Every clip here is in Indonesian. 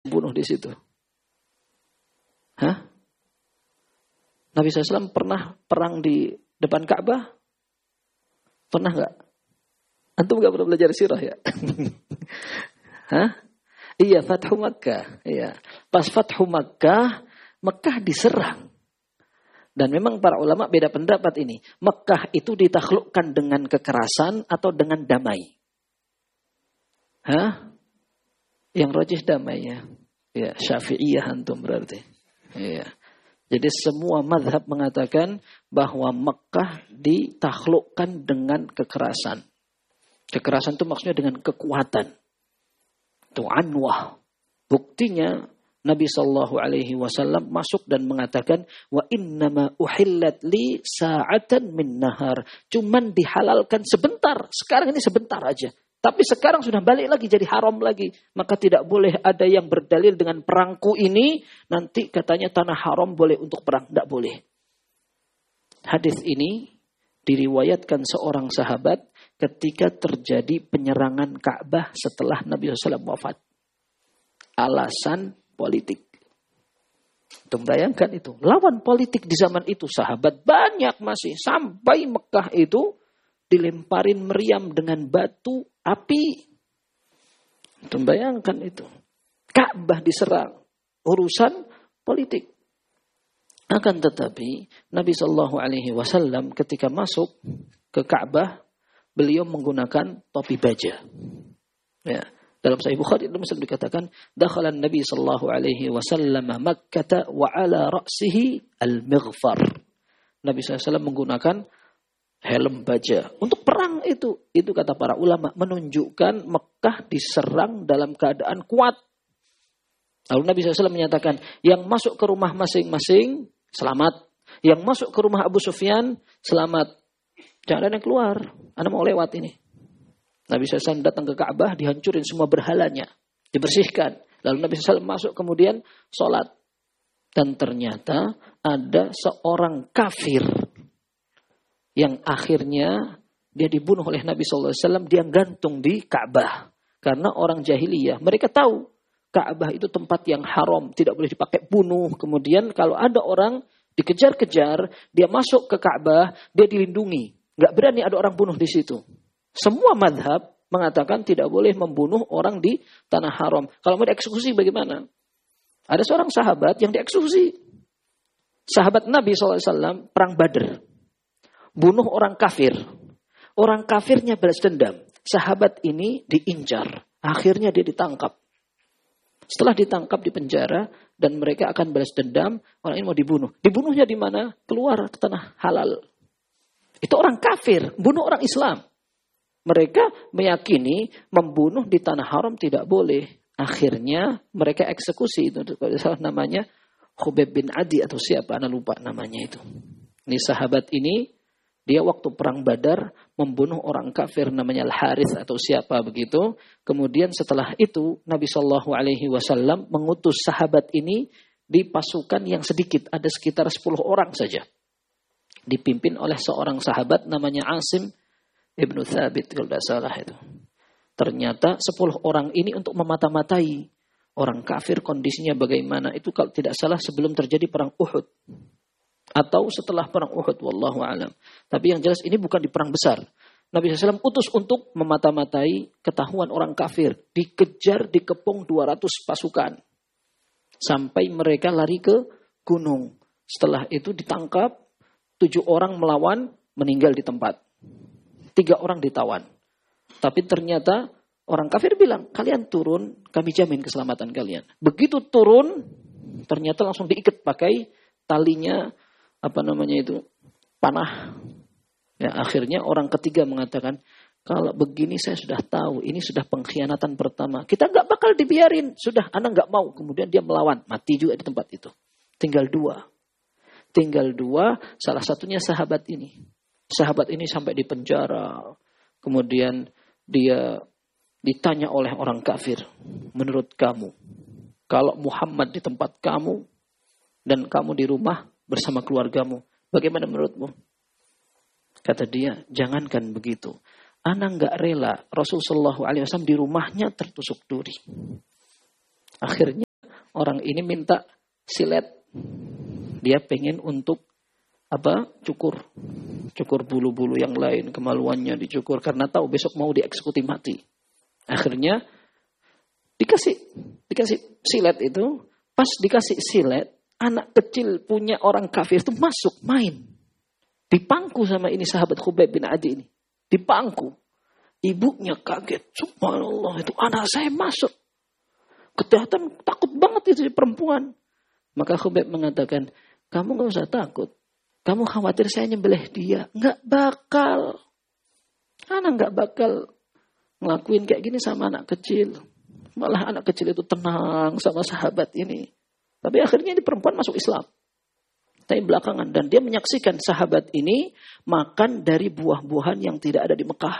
bunuh di situ? Hah? Nabi SAW pernah perang di depan Ka'bah? Pernah nggak? Antum nggak pernah belajar sirah ya? Hah? Iya, Fathu Makkah. Iya. Pas Fathu Makkah, Mekah diserang. Dan memang para ulama beda pendapat ini. Mekah itu ditaklukkan dengan kekerasan atau dengan damai? Hah? Yang rajih damainya. Ya, Syafi'iyah antum berarti. Iya. Jadi semua mazhab mengatakan bahwa Mekah ditaklukkan dengan kekerasan. Kekerasan itu maksudnya dengan kekuatan. Itu anwah. Buktinya Nabi SAW masuk dan mengatakan wa innama uhillat li sa'atan min nahar. Cuman dihalalkan sebentar. Sekarang ini sebentar aja. Tapi sekarang sudah balik lagi jadi haram lagi. Maka tidak boleh ada yang berdalil dengan perangku ini. Nanti katanya tanah haram boleh untuk perang. Tidak boleh. Hadis ini diriwayatkan seorang sahabat ketika terjadi penyerangan Ka'bah setelah Nabi SAW wafat. Alasan politik. Itu bayangkan itu. Lawan politik di zaman itu sahabat banyak masih. Sampai Mekah itu dilemparin meriam dengan batu api. Itu bayangkan itu. Ka'bah diserang. Urusan politik. Akan tetapi Nabi SAW ketika masuk ke Ka'bah, beliau menggunakan topi baja. Ya. Dalam Sahih Bukhari dan Muslim dikatakan, dakhalan Nabi sallallahu alaihi wasallam Makkah wa ala ra'sihi al-mighfar. Nabi SAW menggunakan helm baja untuk perang itu. Itu kata para ulama menunjukkan Mekah diserang dalam keadaan kuat. Lalu Nabi SAW menyatakan, yang masuk ke rumah masing-masing selamat. Yang masuk ke rumah Abu Sufyan selamat. Jangan ada yang keluar. Anda mau lewat ini. Nabi SAW datang ke Ka'bah, dihancurin semua berhalanya, dibersihkan. Lalu Nabi SAW masuk kemudian sholat. Dan ternyata ada seorang kafir yang akhirnya dia dibunuh oleh Nabi SAW, dia gantung di Ka'bah. Karena orang jahiliyah, mereka tahu Ka'bah itu tempat yang haram, tidak boleh dipakai bunuh. Kemudian kalau ada orang dikejar-kejar, dia masuk ke Ka'bah, dia dilindungi. Gak berani ada orang bunuh di situ. Semua madhab mengatakan tidak boleh membunuh orang di tanah haram. Kalau mau dieksekusi bagaimana? Ada seorang sahabat yang dieksekusi. Sahabat Nabi SAW perang Badr. Bunuh orang kafir. Orang kafirnya balas dendam. Sahabat ini diincar. Akhirnya dia ditangkap. Setelah ditangkap di penjara dan mereka akan balas dendam, orang ini mau dibunuh. Dibunuhnya di mana? Keluar ke tanah halal. Itu orang kafir, bunuh orang Islam. Mereka meyakini membunuh di tanah haram tidak boleh. Akhirnya mereka eksekusi itu. Salah namanya Khubayb bin Adi atau siapa, Anda lupa namanya itu. Ini sahabat ini, dia waktu perang Badar membunuh orang kafir namanya Al-Harith atau siapa begitu. Kemudian setelah itu Nabi SAW mengutus sahabat ini di pasukan yang sedikit. Ada sekitar 10 orang saja. Dipimpin oleh seorang sahabat namanya Asim Ibnu Thabit kalau tidak salah itu. Ternyata 10 orang ini untuk memata-matai orang kafir kondisinya bagaimana. Itu kalau tidak salah sebelum terjadi perang Uhud. Atau setelah perang Uhud. Wallahu a'lam. Tapi yang jelas ini bukan di perang besar. Nabi SAW utus untuk memata-matai ketahuan orang kafir. Dikejar, dikepung 200 pasukan. Sampai mereka lari ke gunung. Setelah itu ditangkap. 7 orang melawan, meninggal di tempat. 3 orang ditawan. Tapi ternyata orang kafir bilang, kalian turun, kami jamin keselamatan kalian. Begitu turun, ternyata langsung diikat pakai talinya, panah. Ya, akhirnya orang ketiga mengatakan, kalau begini saya sudah tahu, ini sudah pengkhianatan pertama. Kita nggak bakal dibiarin, sudah, anak nggak mau. Kemudian dia melawan, mati juga di tempat itu. Tinggal 2, salah satunya sahabat ini. Sahabat ini sampai di penjara. Kemudian dia ditanya oleh orang kafir. Menurut kamu, kalau Muhammad di tempat kamu dan kamu di rumah bersama keluargamu, bagaimana menurutmu? Kata dia, jangankan begitu. Ana nggak rela Rasulullah SAW di rumahnya tertusuk duri. Akhirnya orang ini minta silet. Dia pengen untuk cukur bulu-bulu yang lain, kemaluannya dicukur karena tahu besok mau dieksekusi mati. Akhirnya dikasih silet itu, pas dikasih silet, anak kecil punya orang kafir itu masuk main. Dipangku sama ini sahabat Khubayb bin Adi ini. Dipangku. Ibunya kaget. Subhanallah, itu anak saya masuk. Kejahatan, takut banget itu perempuan. Maka Khubayb mengatakan, kamu gak usah takut. Kamu khawatir saya nyembelih dia. Gak bakal. Anak gak bakal ngelakuin kayak gini sama anak kecil. Malah anak kecil itu tenang sama sahabat ini. Tapi akhirnya ini perempuan masuk Islam. Tapi belakangan. Dan dia menyaksikan sahabat ini makan dari buah-buahan yang tidak ada di Mekah.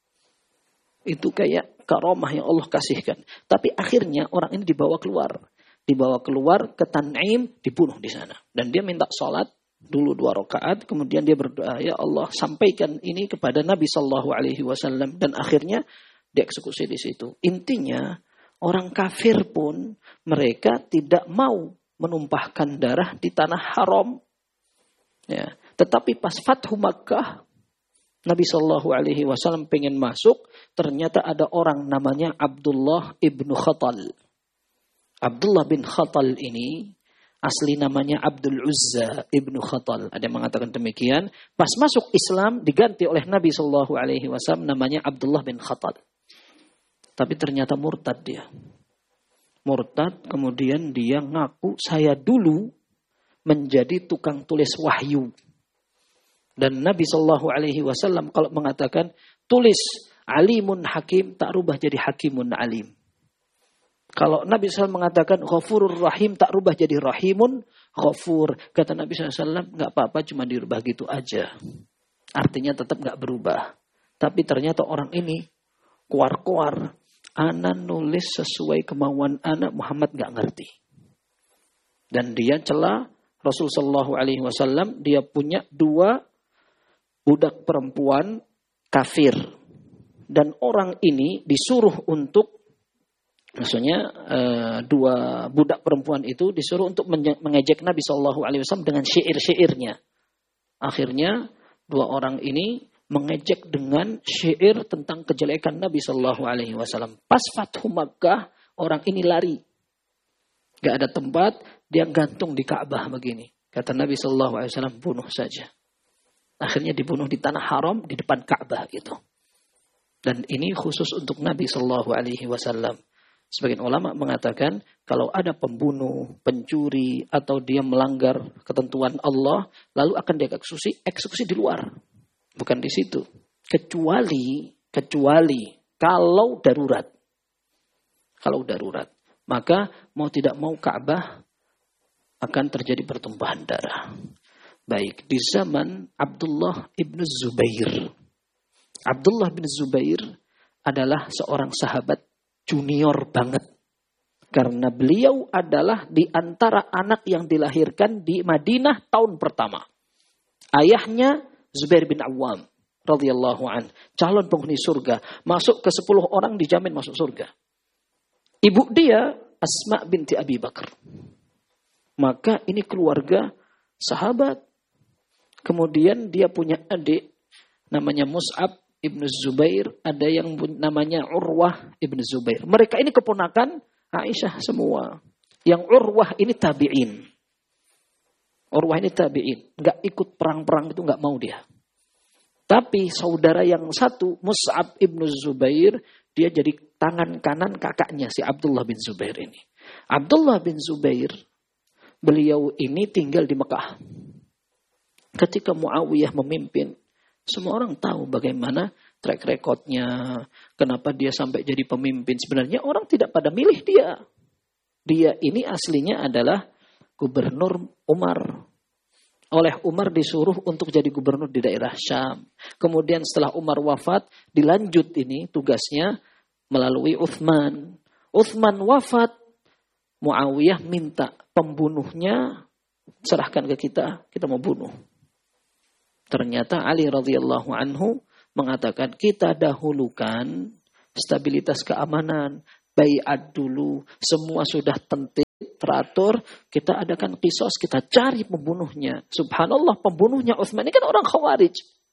Itu kayak karomah yang Allah kasihkan. Tapi akhirnya orang ini dibawa keluar. Dibawa keluar ke Tan'im, dibunuh di sana. Dan dia minta sholat dulu 2 rakaat. Kemudian dia berdoa, ya Allah sampaikan ini kepada Nabi SAW. Dan akhirnya dieksekusi di situ. Intinya orang kafir pun mereka tidak mau menumpahkan darah di tanah haram. Ya. Tetapi pas Fathu Makkah, Nabi SAW pengen masuk, ternyata ada orang namanya Abdullah ibnu Khatal. Abdullah bin Khatal ini asli namanya Abdul Uzza ibnu Khatal. Ada yang mengatakan demikian. Pas masuk Islam diganti oleh Nabi SAW namanya Abdullah bin Khatal. Tapi ternyata murtad dia. Murtad, kemudian dia ngaku saya dulu menjadi tukang tulis wahyu. Dan Nabi SAW kalau mengatakan tulis alimun hakim, tak rubah jadi hakimun alim. Kalau Nabi SAW mengatakan ghafurur rahim, tak rubah jadi rahimun ghafur. Kata Nabi SAW, gak apa-apa cuma dirubah gitu aja. Artinya tetap gak berubah. Tapi ternyata orang ini kuar-kuar. Ana nulis sesuai kemauan anak, Muhammad gak ngerti. Dan dia celah Rasulullah SAW, dia punya 2 budak perempuan kafir. Dan orang ini disuruh untuk, maksudnya 2 budak perempuan itu disuruh untuk mengejek Nabi SAW dengan syair-syairnya. Akhirnya 2 orang ini mengejek dengan syair tentang kejelekan Nabi SAW. Pas Fathu Makkah, orang ini lari. Gak ada tempat, dia gantung di Ka'bah begini. Kata Nabi SAW, bunuh saja. Akhirnya dibunuh di tanah haram, di depan Ka'bah gitu. Dan ini khusus untuk Nabi SAW. Sebagian ulama mengatakan, kalau ada pembunuh, pencuri, atau dia melanggar ketentuan Allah, lalu akan dieksekusi di luar. Bukan di situ. Kecuali kalau darurat. Kalau darurat. Maka mau tidak mau Ka'bah akan terjadi pertumpahan darah. Baik, di zaman Abdullah ibn Zubair. Abdullah bin Zubair adalah seorang sahabat junior banget. Karena beliau adalah di antara anak yang dilahirkan di Madinah tahun pertama. Ayahnya Zubair bin Awam radhiyallahu an, calon penghuni surga, masuk ke 10 orang dijamin masuk surga. Ibu dia Asma binti Abi Bakar. Maka ini keluarga sahabat. Kemudian dia punya adik namanya Mus'ab ibnu Zubair, ada yang namanya Urwah ibnu Zubair. Mereka ini keponakan Aisyah semua. Yang Urwah ini tabi'in. Urwah ini tabi'in. Gak ikut perang-perang itu, gak mau dia. Tapi saudara yang satu, Mus'ab ibnu Zubair, dia jadi tangan kanan kakaknya si Abdullah bin Zubair ini. Abdullah bin Zubair, beliau ini tinggal di Mekah. Ketika Muawiyah memimpin, semua orang tahu bagaimana track recordnya, kenapa dia sampai jadi pemimpin. Sebenarnya orang tidak pada milih dia. Dia ini aslinya adalah gubernur Umar. Oleh Umar disuruh untuk jadi gubernur di daerah Syam. Kemudian setelah Umar wafat, dilanjut ini tugasnya melalui Uthman. Uthman wafat, Muawiyah minta pembunuhnya serahkan ke kita mau bunuh. Ternyata Ali radhiyallahu anhu mengatakan kita dahulukan stabilitas keamanan, baiat dulu, semua sudah tentu. teratur, kita adakan qisas, kita cari pembunuhnya. Subhanallah, pembunuhnya Utsman ini kan orang Khawarij.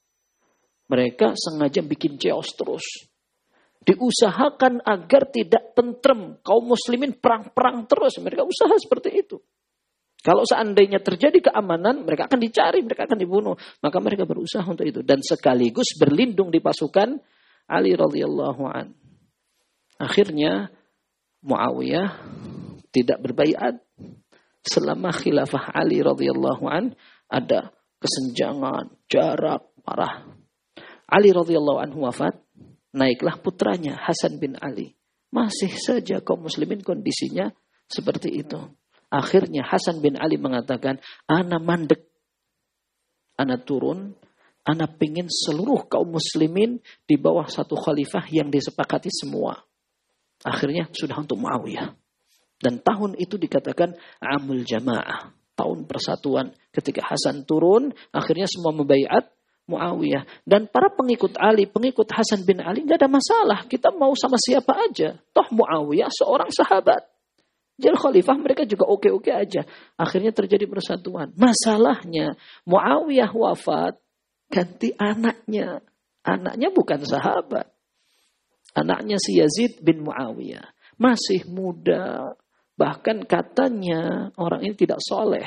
Mereka sengaja bikin chaos terus. Diusahakan agar tidak tentrem. Kaum muslimin perang-perang terus. Mereka usaha seperti itu. Kalau seandainya terjadi keamanan, mereka akan dicari, mereka akan dibunuh. Maka mereka berusaha untuk itu. Dan sekaligus berlindung di pasukan Ali radhiyallahu an. Akhirnya Muawiyah tidak berbaiat. Selama khilafah Ali radhiyallahu an ada kesenjangan, jarak parah. Ali radhiyallahu anhu wafat, naiklah putranya Hasan bin Ali. Masih saja kaum muslimin kondisinya seperti itu. Akhirnya Hasan bin Ali mengatakan, ana mandek, ana turun, ana pingin seluruh kaum muslimin di bawah satu khalifah yang disepakati semua. Akhirnya sudah untuk Muawiyah. Dan tahun itu dikatakan Amul Jamaah, tahun persatuan. Ketika Hasan turun, akhirnya semua membaiat Muawiyah. Dan para pengikut Ali, pengikut Hasan bin Ali, gak ada masalah. Kita mau sama siapa aja. Toh Muawiyah seorang sahabat. Jadi khalifah mereka juga oke-oke aja. Akhirnya terjadi persatuan. Masalahnya Muawiyah wafat, ganti anaknya. Anaknya bukan sahabat. Anaknya si Yazid bin Muawiyah. Masih muda. Bahkan katanya orang ini tidak soleh.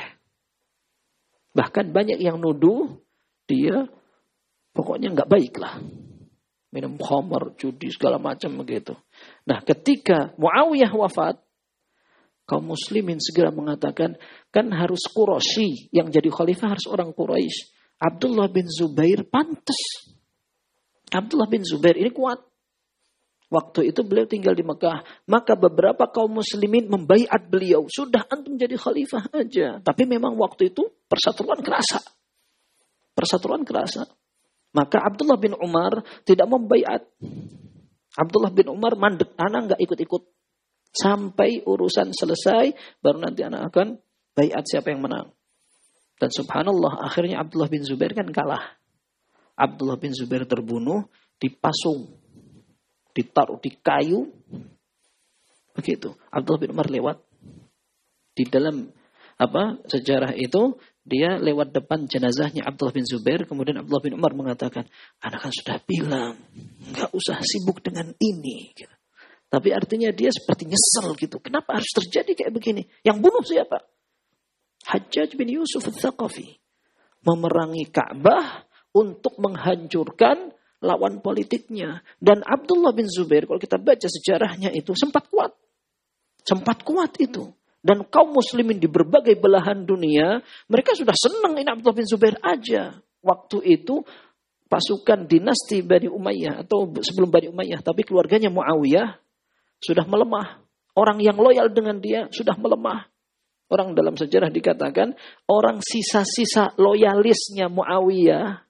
Bahkan banyak yang nuduh dia pokoknya nggak baik lah. Minum khamar, judi, segala macam begitu. Nah ketika Muawiyah wafat, kaum muslimin segera mengatakan, kan harus Quraisy yang jadi khalifah harus orang Quraisy. Abdullah bin Zubair pantas. Abdullah bin Zubair ini kuat. Waktu itu beliau tinggal di Mekah. Maka beberapa kaum muslimin membaiat beliau. Sudah antum jadi khalifah aja. Tapi memang waktu itu persatuan kerasa. Persatuan kerasa. Maka Abdullah bin Umar tidak membaiat. Abdullah bin Umar mandek. Anak nggak ikut-ikut. Sampai urusan selesai, baru nanti anak akan baiat siapa yang menang. Dan subhanallah, akhirnya Abdullah bin Zubair kan kalah. Abdullah bin Zubair terbunuh, dipasung, ditaruh di kayu. Begitu. Abdullah bin Umar lewat. Di dalam sejarah itu, dia lewat depan jenazahnya Abdullah bin Zubair. Kemudian Abdullah bin Umar mengatakan, anak kan sudah bilang, nggak usah sibuk dengan ini. Gitu. Tapi artinya dia seperti nyesel gitu. Kenapa harus terjadi kayak begini? Yang bunuh siapa? Hajjaj bin Yusuf al-Thaqafi. Memerangi Ka'bah untuk menghancurkan lawan politiknya. Dan Abdullah bin Zubair, kalau kita baca sejarahnya itu, sempat kuat. Sempat kuat itu. Dan kaum muslimin di berbagai belahan dunia, mereka sudah senang ini Abdullah bin Zubair aja. Waktu itu, pasukan dinasti Bani Umayyah, atau sebelum Bani Umayyah, tapi keluarganya Muawiyah, sudah melemah. Orang yang loyal dengan dia sudah melemah. Orang dalam sejarah dikatakan, orang sisa-sisa loyalisnya Muawiyah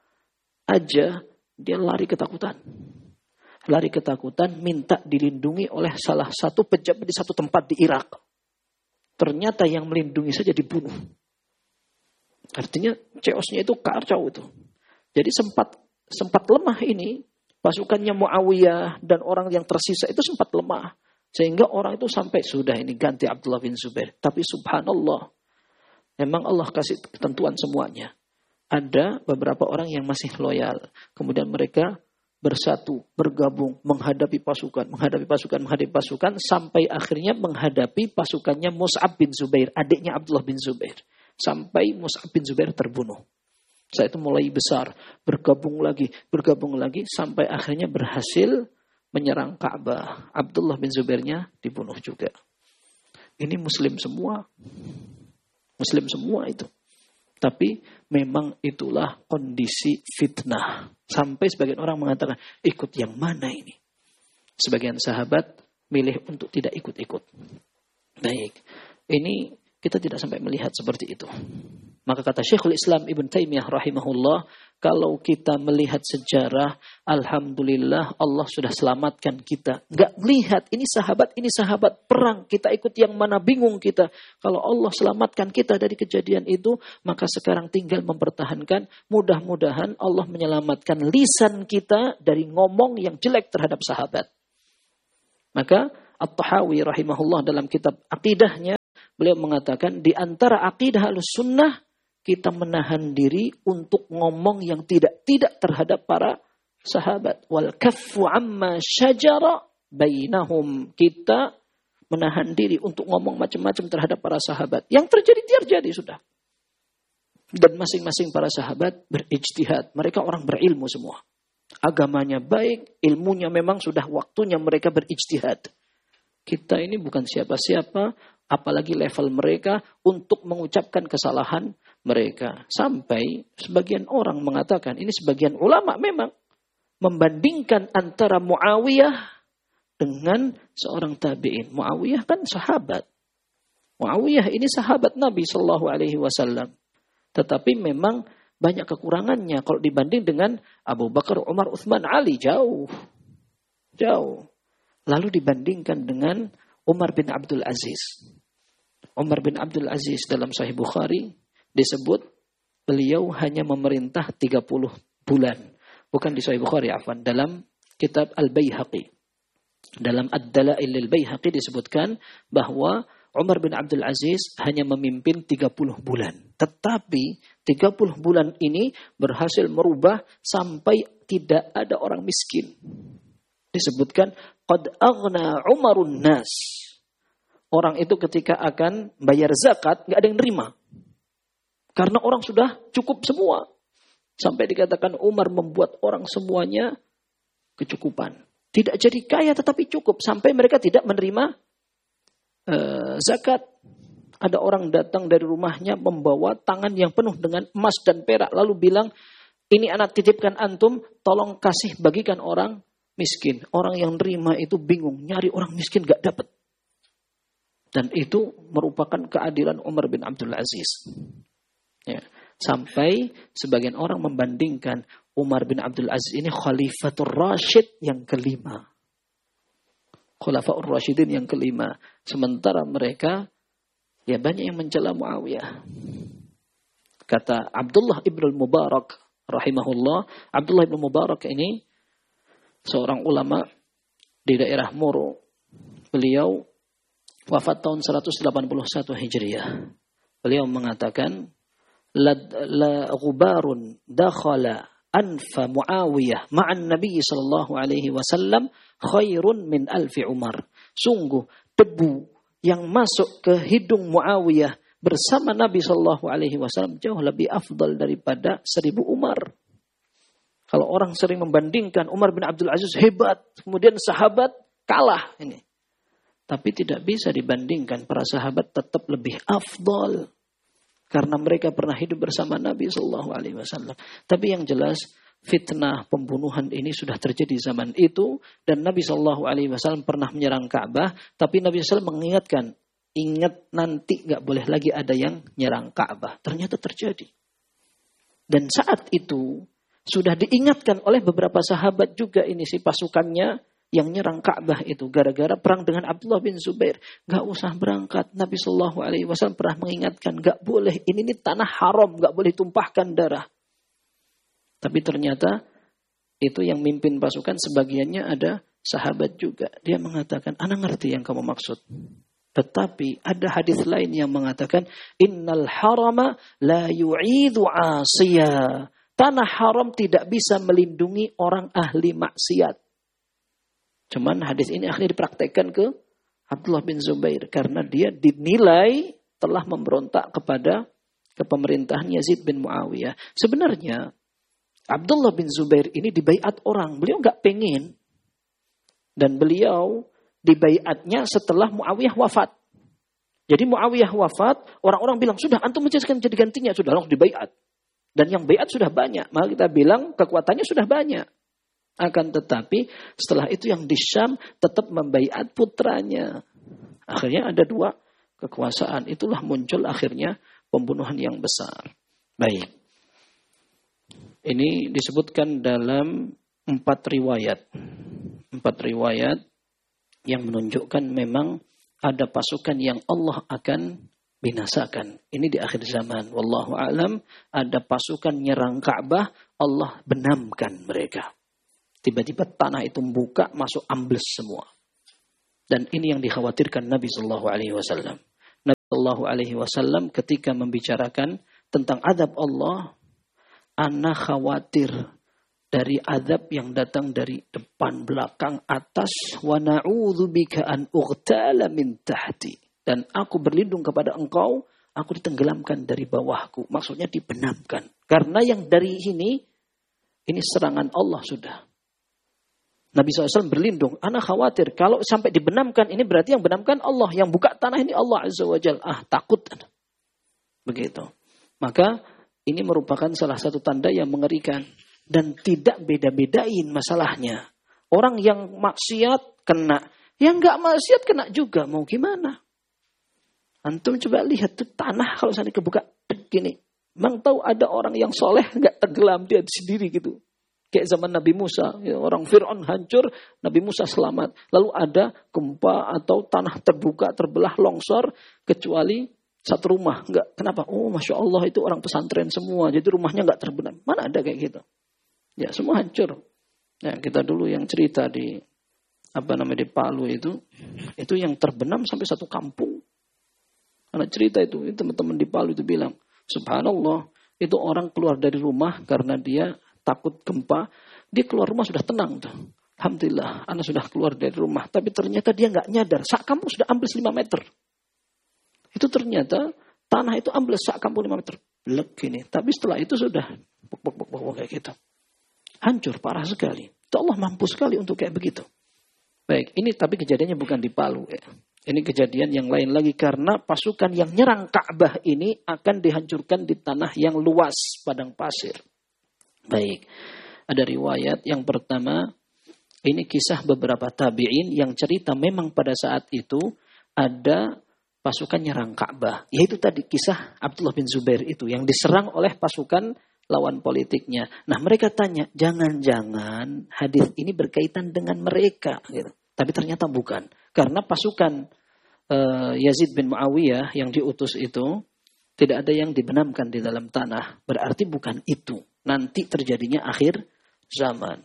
aja, dia lari ketakutan. Lari ketakutan, minta dilindungi oleh salah satu pejabat di satu tempat di Irak. Ternyata yang melindungi saja dibunuh. Artinya chaosnya itu kacau itu. Jadi sempat lemah ini. Pasukannya Muawiyah dan orang yang tersisa itu sempat lemah. Sehingga orang itu sampai sudah ini ganti Abdullah bin Zubair. Tapi subhanallah. Memang Allah kasih ketentuan semuanya. Ada beberapa orang yang masih loyal. Kemudian mereka bersatu, bergabung, menghadapi pasukan. Sampai akhirnya menghadapi pasukannya Mus'ab bin Zubair. Adiknya Abdullah bin Zubair. Sampai Mus'ab bin Zubair terbunuh. Saya itu mulai besar, bergabung lagi, sampai akhirnya berhasil menyerang Ka'bah. Abdullah bin Zubairnya dibunuh juga. Ini muslim semua itu. Tapi memang itulah kondisi fitnah. Sampai sebagian orang mengatakan, ikut yang mana ini? Sebagian sahabat milih untuk tidak ikut-ikut. Baik, ini kita tidak sampai melihat seperti itu. Maka kata Syekhul Islam Ibn Taimiyah rahimahullah, kalau kita melihat sejarah, alhamdulillah Allah sudah selamatkan kita. Gak melihat ini sahabat perang, kita ikut yang mana bingung kita. Kalau Allah selamatkan kita dari kejadian itu, maka sekarang tinggal mempertahankan. Mudah-mudahan Allah menyelamatkan lisan kita dari ngomong yang jelek terhadap sahabat. Maka At-Tahawi rahimahullah dalam kitab akidahnya beliau mengatakan di antara akidah Ahlussunnah kita menahan diri untuk ngomong yang tidak terhadap para sahabat. Wal kaffu amma syajara bainahum. Kita menahan diri untuk ngomong macam-macam terhadap para sahabat. Yang terjadi sudah. Dan masing-masing para sahabat berijtihad. Mereka orang berilmu semua. Agamanya baik, ilmunya memang sudah waktunya mereka berijtihad. Kita ini bukan siapa-siapa, apalagi level mereka untuk mengucapkan kesalahan mereka. Sampai sebagian orang mengatakan, ini sebagian ulama memang membandingkan antara Muawiyah dengan seorang tabi'in. Muawiyah kan sahabat. Muawiyah ini sahabat Nabi SAW. Tetapi memang banyak kekurangannya kalau dibanding dengan Abu Bakar, Umar, Utsman, Ali. Jauh. Lalu dibandingkan dengan Umar bin Abdul Aziz. Umar bin Abdul Aziz dalam Sahih Bukhari disebut beliau hanya memerintah 30 bulan. Bukan di Sahih Bukhari, afwan. Dalam kitab Al-Baihaqi. Dalam Ad-Dalail Al-Baihaqi disebutkan bahwa Umar bin Abdul Aziz hanya memimpin 30 bulan. Tetapi 30 bulan ini berhasil merubah sampai tidak ada orang miskin. Disebutkan qad aghna Umarun nas. Orang itu ketika akan bayar zakat enggak ada yang nerima. Karena orang sudah cukup semua. Sampai dikatakan Umar membuat orang semuanya kecukupan. Tidak jadi kaya tetapi cukup sampai mereka tidak menerima zakat. Ada orang datang dari rumahnya membawa tangan yang penuh dengan emas dan perak lalu bilang, "Ini anak titipkan antum, tolong kasih bagikan orang miskin." Orang yang nerima itu bingung, nyari orang miskin gak dapat. Dan itu merupakan keadilan Umar bin Abdul Aziz. Ya. Sampai sebagian orang membandingkan Umar bin Abdul Aziz ini Khalifatul Rashid yang kelima. Khulafaur Rasyidin yang kelima. Sementara mereka, ya banyak yang mencela Muawiyah. Kata Abdullah ibn al-Mubarak, rahimahullah, Abdullah ibn Mubarak ini seorang ulama di daerah Moro. Beliau wafat tahun 181 Hijriah. Beliau mengatakan, la ghubarun dakhala anfa Muawiyah ma'an Nabi sallallahu alaihi wasallam khairun min alfi Umar. Sungguh debu yang masuk ke hidung Muawiyah bersama Nabi sallallahu alaihi wasallam jauh lebih afdal daripada 1000 Umar. Kalau orang sering membandingkan Umar bin Abdul Aziz hebat, kemudian sahabat kalah ini. Tapi tidak bisa dibandingkan, para sahabat tetap lebih afdal. Karena mereka pernah hidup bersama Nabi SAW. Tapi yang jelas, fitnah pembunuhan ini sudah terjadi zaman itu. Dan Nabi SAW pernah menyerang Ka'bah. Tapi Nabi SAW mengingatkan, ingat nanti gak boleh lagi ada yang nyerang Ka'bah. Ternyata terjadi. Dan saat itu, sudah diingatkan oleh beberapa sahabat juga ini si pasukannya yang nyerang Ka'bah itu gara-gara perang dengan Abdullah bin Zubair. Gak usah berangkat. Nabi SAW pernah mengingatkan, gak boleh. Ini tanah haram, gak boleh tumpahkan darah. Tapi ternyata itu yang mimpin pasukan sebagiannya ada sahabat juga. Dia mengatakan, ana ngerti yang kamu maksud. Tetapi ada hadis lain yang mengatakan, innal harama la yu'idhu asiyah. Tanah haram tidak bisa melindungi orang ahli maksiat. Cuman hadis ini akhirnya dipraktekkan ke Abdullah bin Zubair. Karena dia dinilai telah memberontak kepada kepemerintahan Yazid bin Muawiyah. Sebenarnya Abdullah bin Zubair ini dibaiat orang. Beliau gak pengen. Dan beliau dibaiatnya setelah Muawiyah wafat. Jadi Muawiyah wafat, orang-orang bilang, sudah antum menjadikan jadi gantinya. Sudah langsung dibaiat. Dan yang baiat sudah banyak. Maka kita bilang kekuatannya sudah banyak. Akan tetapi setelah itu yang di Syam tetap membaiat putranya. Akhirnya ada dua kekuasaan. Itulah muncul akhirnya pembunuhan yang besar. Baik. Ini disebutkan dalam 4 riwayat. 4 riwayat yang menunjukkan memang ada pasukan yang Allah akan binasakan. Ini di akhir zaman. Wallahu a'lam. Ada pasukan nyerang Ka'bah. Allah benamkan mereka. Tiba-tiba tanah itu membuka, masuk ambles semua. Dan ini yang dikhawatirkan Nabi SAW. Shallallahu Alaihi Wasallam ketika membicarakan tentang azab Allah, ana khawatir dari azab yang datang dari depan, belakang, atas. Wa na'udzubika an ughtala min tahti. Dan aku berlindung kepada engkau, aku ditenggelamkan dari bawahku. Maksudnya dibenamkan. Karena yang dari ini serangan Allah sudah. Nabi SAW berlindung. Ana khawatir kalau sampai dibenamkan, ini berarti yang benamkan Allah. Yang buka tanah ini Allah Azza wa Jal. Takut. Begitu. Maka ini merupakan salah satu tanda yang mengerikan. Dan tidak beda-bedain masalahnya. Orang yang maksiat kena. Yang gak maksiat kena juga. Mau gimana? Antum coba lihat tuh tanah kalau sampai kebuka begini. Memang tahu ada orang yang soleh gak tenggelam dia sendiri gitu. Kayak zaman Nabi Musa. Ya, orang Fir'aun hancur, Nabi Musa selamat. Lalu ada gempa atau tanah terbuka, terbelah, longsor. Kecuali satu rumah. Enggak. Kenapa? Oh Masya Allah itu orang pesantren semua. Jadi rumahnya gak terbenam. Mana ada kayak gitu? Ya semua hancur. Ya, kita dulu yang cerita di di Palu itu yang terbenam sampai satu kampung. Karena cerita itu teman-teman di Palu itu bilang, subhanallah, itu orang keluar dari rumah karena dia takut gempa. Dia keluar rumah sudah tenang tuh. Alhamdulillah, anak sudah keluar dari rumah. Tapi ternyata dia nggak nyadar. Sak kampung sudah ambles 5 meter. Itu ternyata tanah itu ambles sak kampung 5 meter. Blek gini. Tapi setelah itu sudah kayak gitu. Hancur, parah sekali. Itu Allah mampu sekali untuk kayak begitu. Baik, ini tapi kejadiannya bukan di Palu. Ya. Ini kejadian yang lain lagi. Karena pasukan yang nyerang Ka'bah ini akan dihancurkan di tanah yang luas, padang pasir. Baik, ada riwayat yang pertama, ini kisah beberapa tabi'in yang cerita memang pada saat itu ada pasukan nyerang Ka'bah. Yaitu tadi kisah Abdullah bin Zubair itu yang diserang oleh pasukan lawan politiknya. Nah mereka tanya, jangan-jangan hadis ini berkaitan dengan mereka. Gitu. Tapi ternyata bukan. Karena pasukan Yazid bin Muawiyah yang diutus itu tidak ada yang dibenamkan di dalam tanah. Berarti bukan itu. Nanti terjadinya akhir zaman.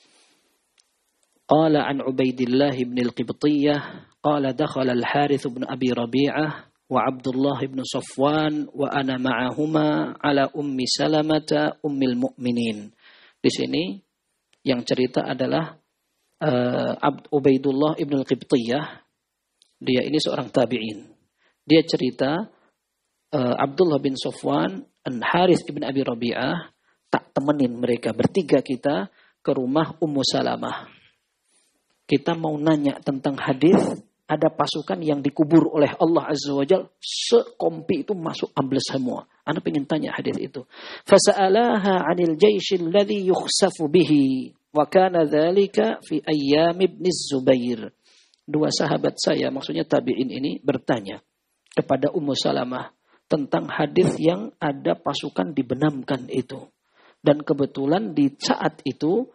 Qala an Ubaidillah bin al-Qibtiyah. Qala dakhala al-Harith bin Abi Rabi'ah. Wa Abdullah bin Safwan. Wa ana ma'ahuma ala ummi Salamata ummil mu'minin. Di sini yang cerita adalah Ubaidullah bin al-Qibtiyah. Dia ini seorang tabi'in. Dia cerita Abdullah bin Safwan dan Harith bin Abi Rabi'ah tak temenin mereka bertiga kita ke rumah Ummu Salamah. Kita mau nanya tentang hadis, ada pasukan yang dikubur oleh Allah Azza wa Jalla, sekompi itu masuk ambles semua. Ana pengen tanya hadis itu. Fasa'alaha 'anil jaisyil ladzi yukhsafu bihi wa kana dzalika fi ayyam ibn Zubair. Dua sahabat saya, maksudnya tabi'in ini bertanya kepada Ummu Salamah tentang hadis yang ada pasukan dibenamkan itu. Dan kebetulan di saat itu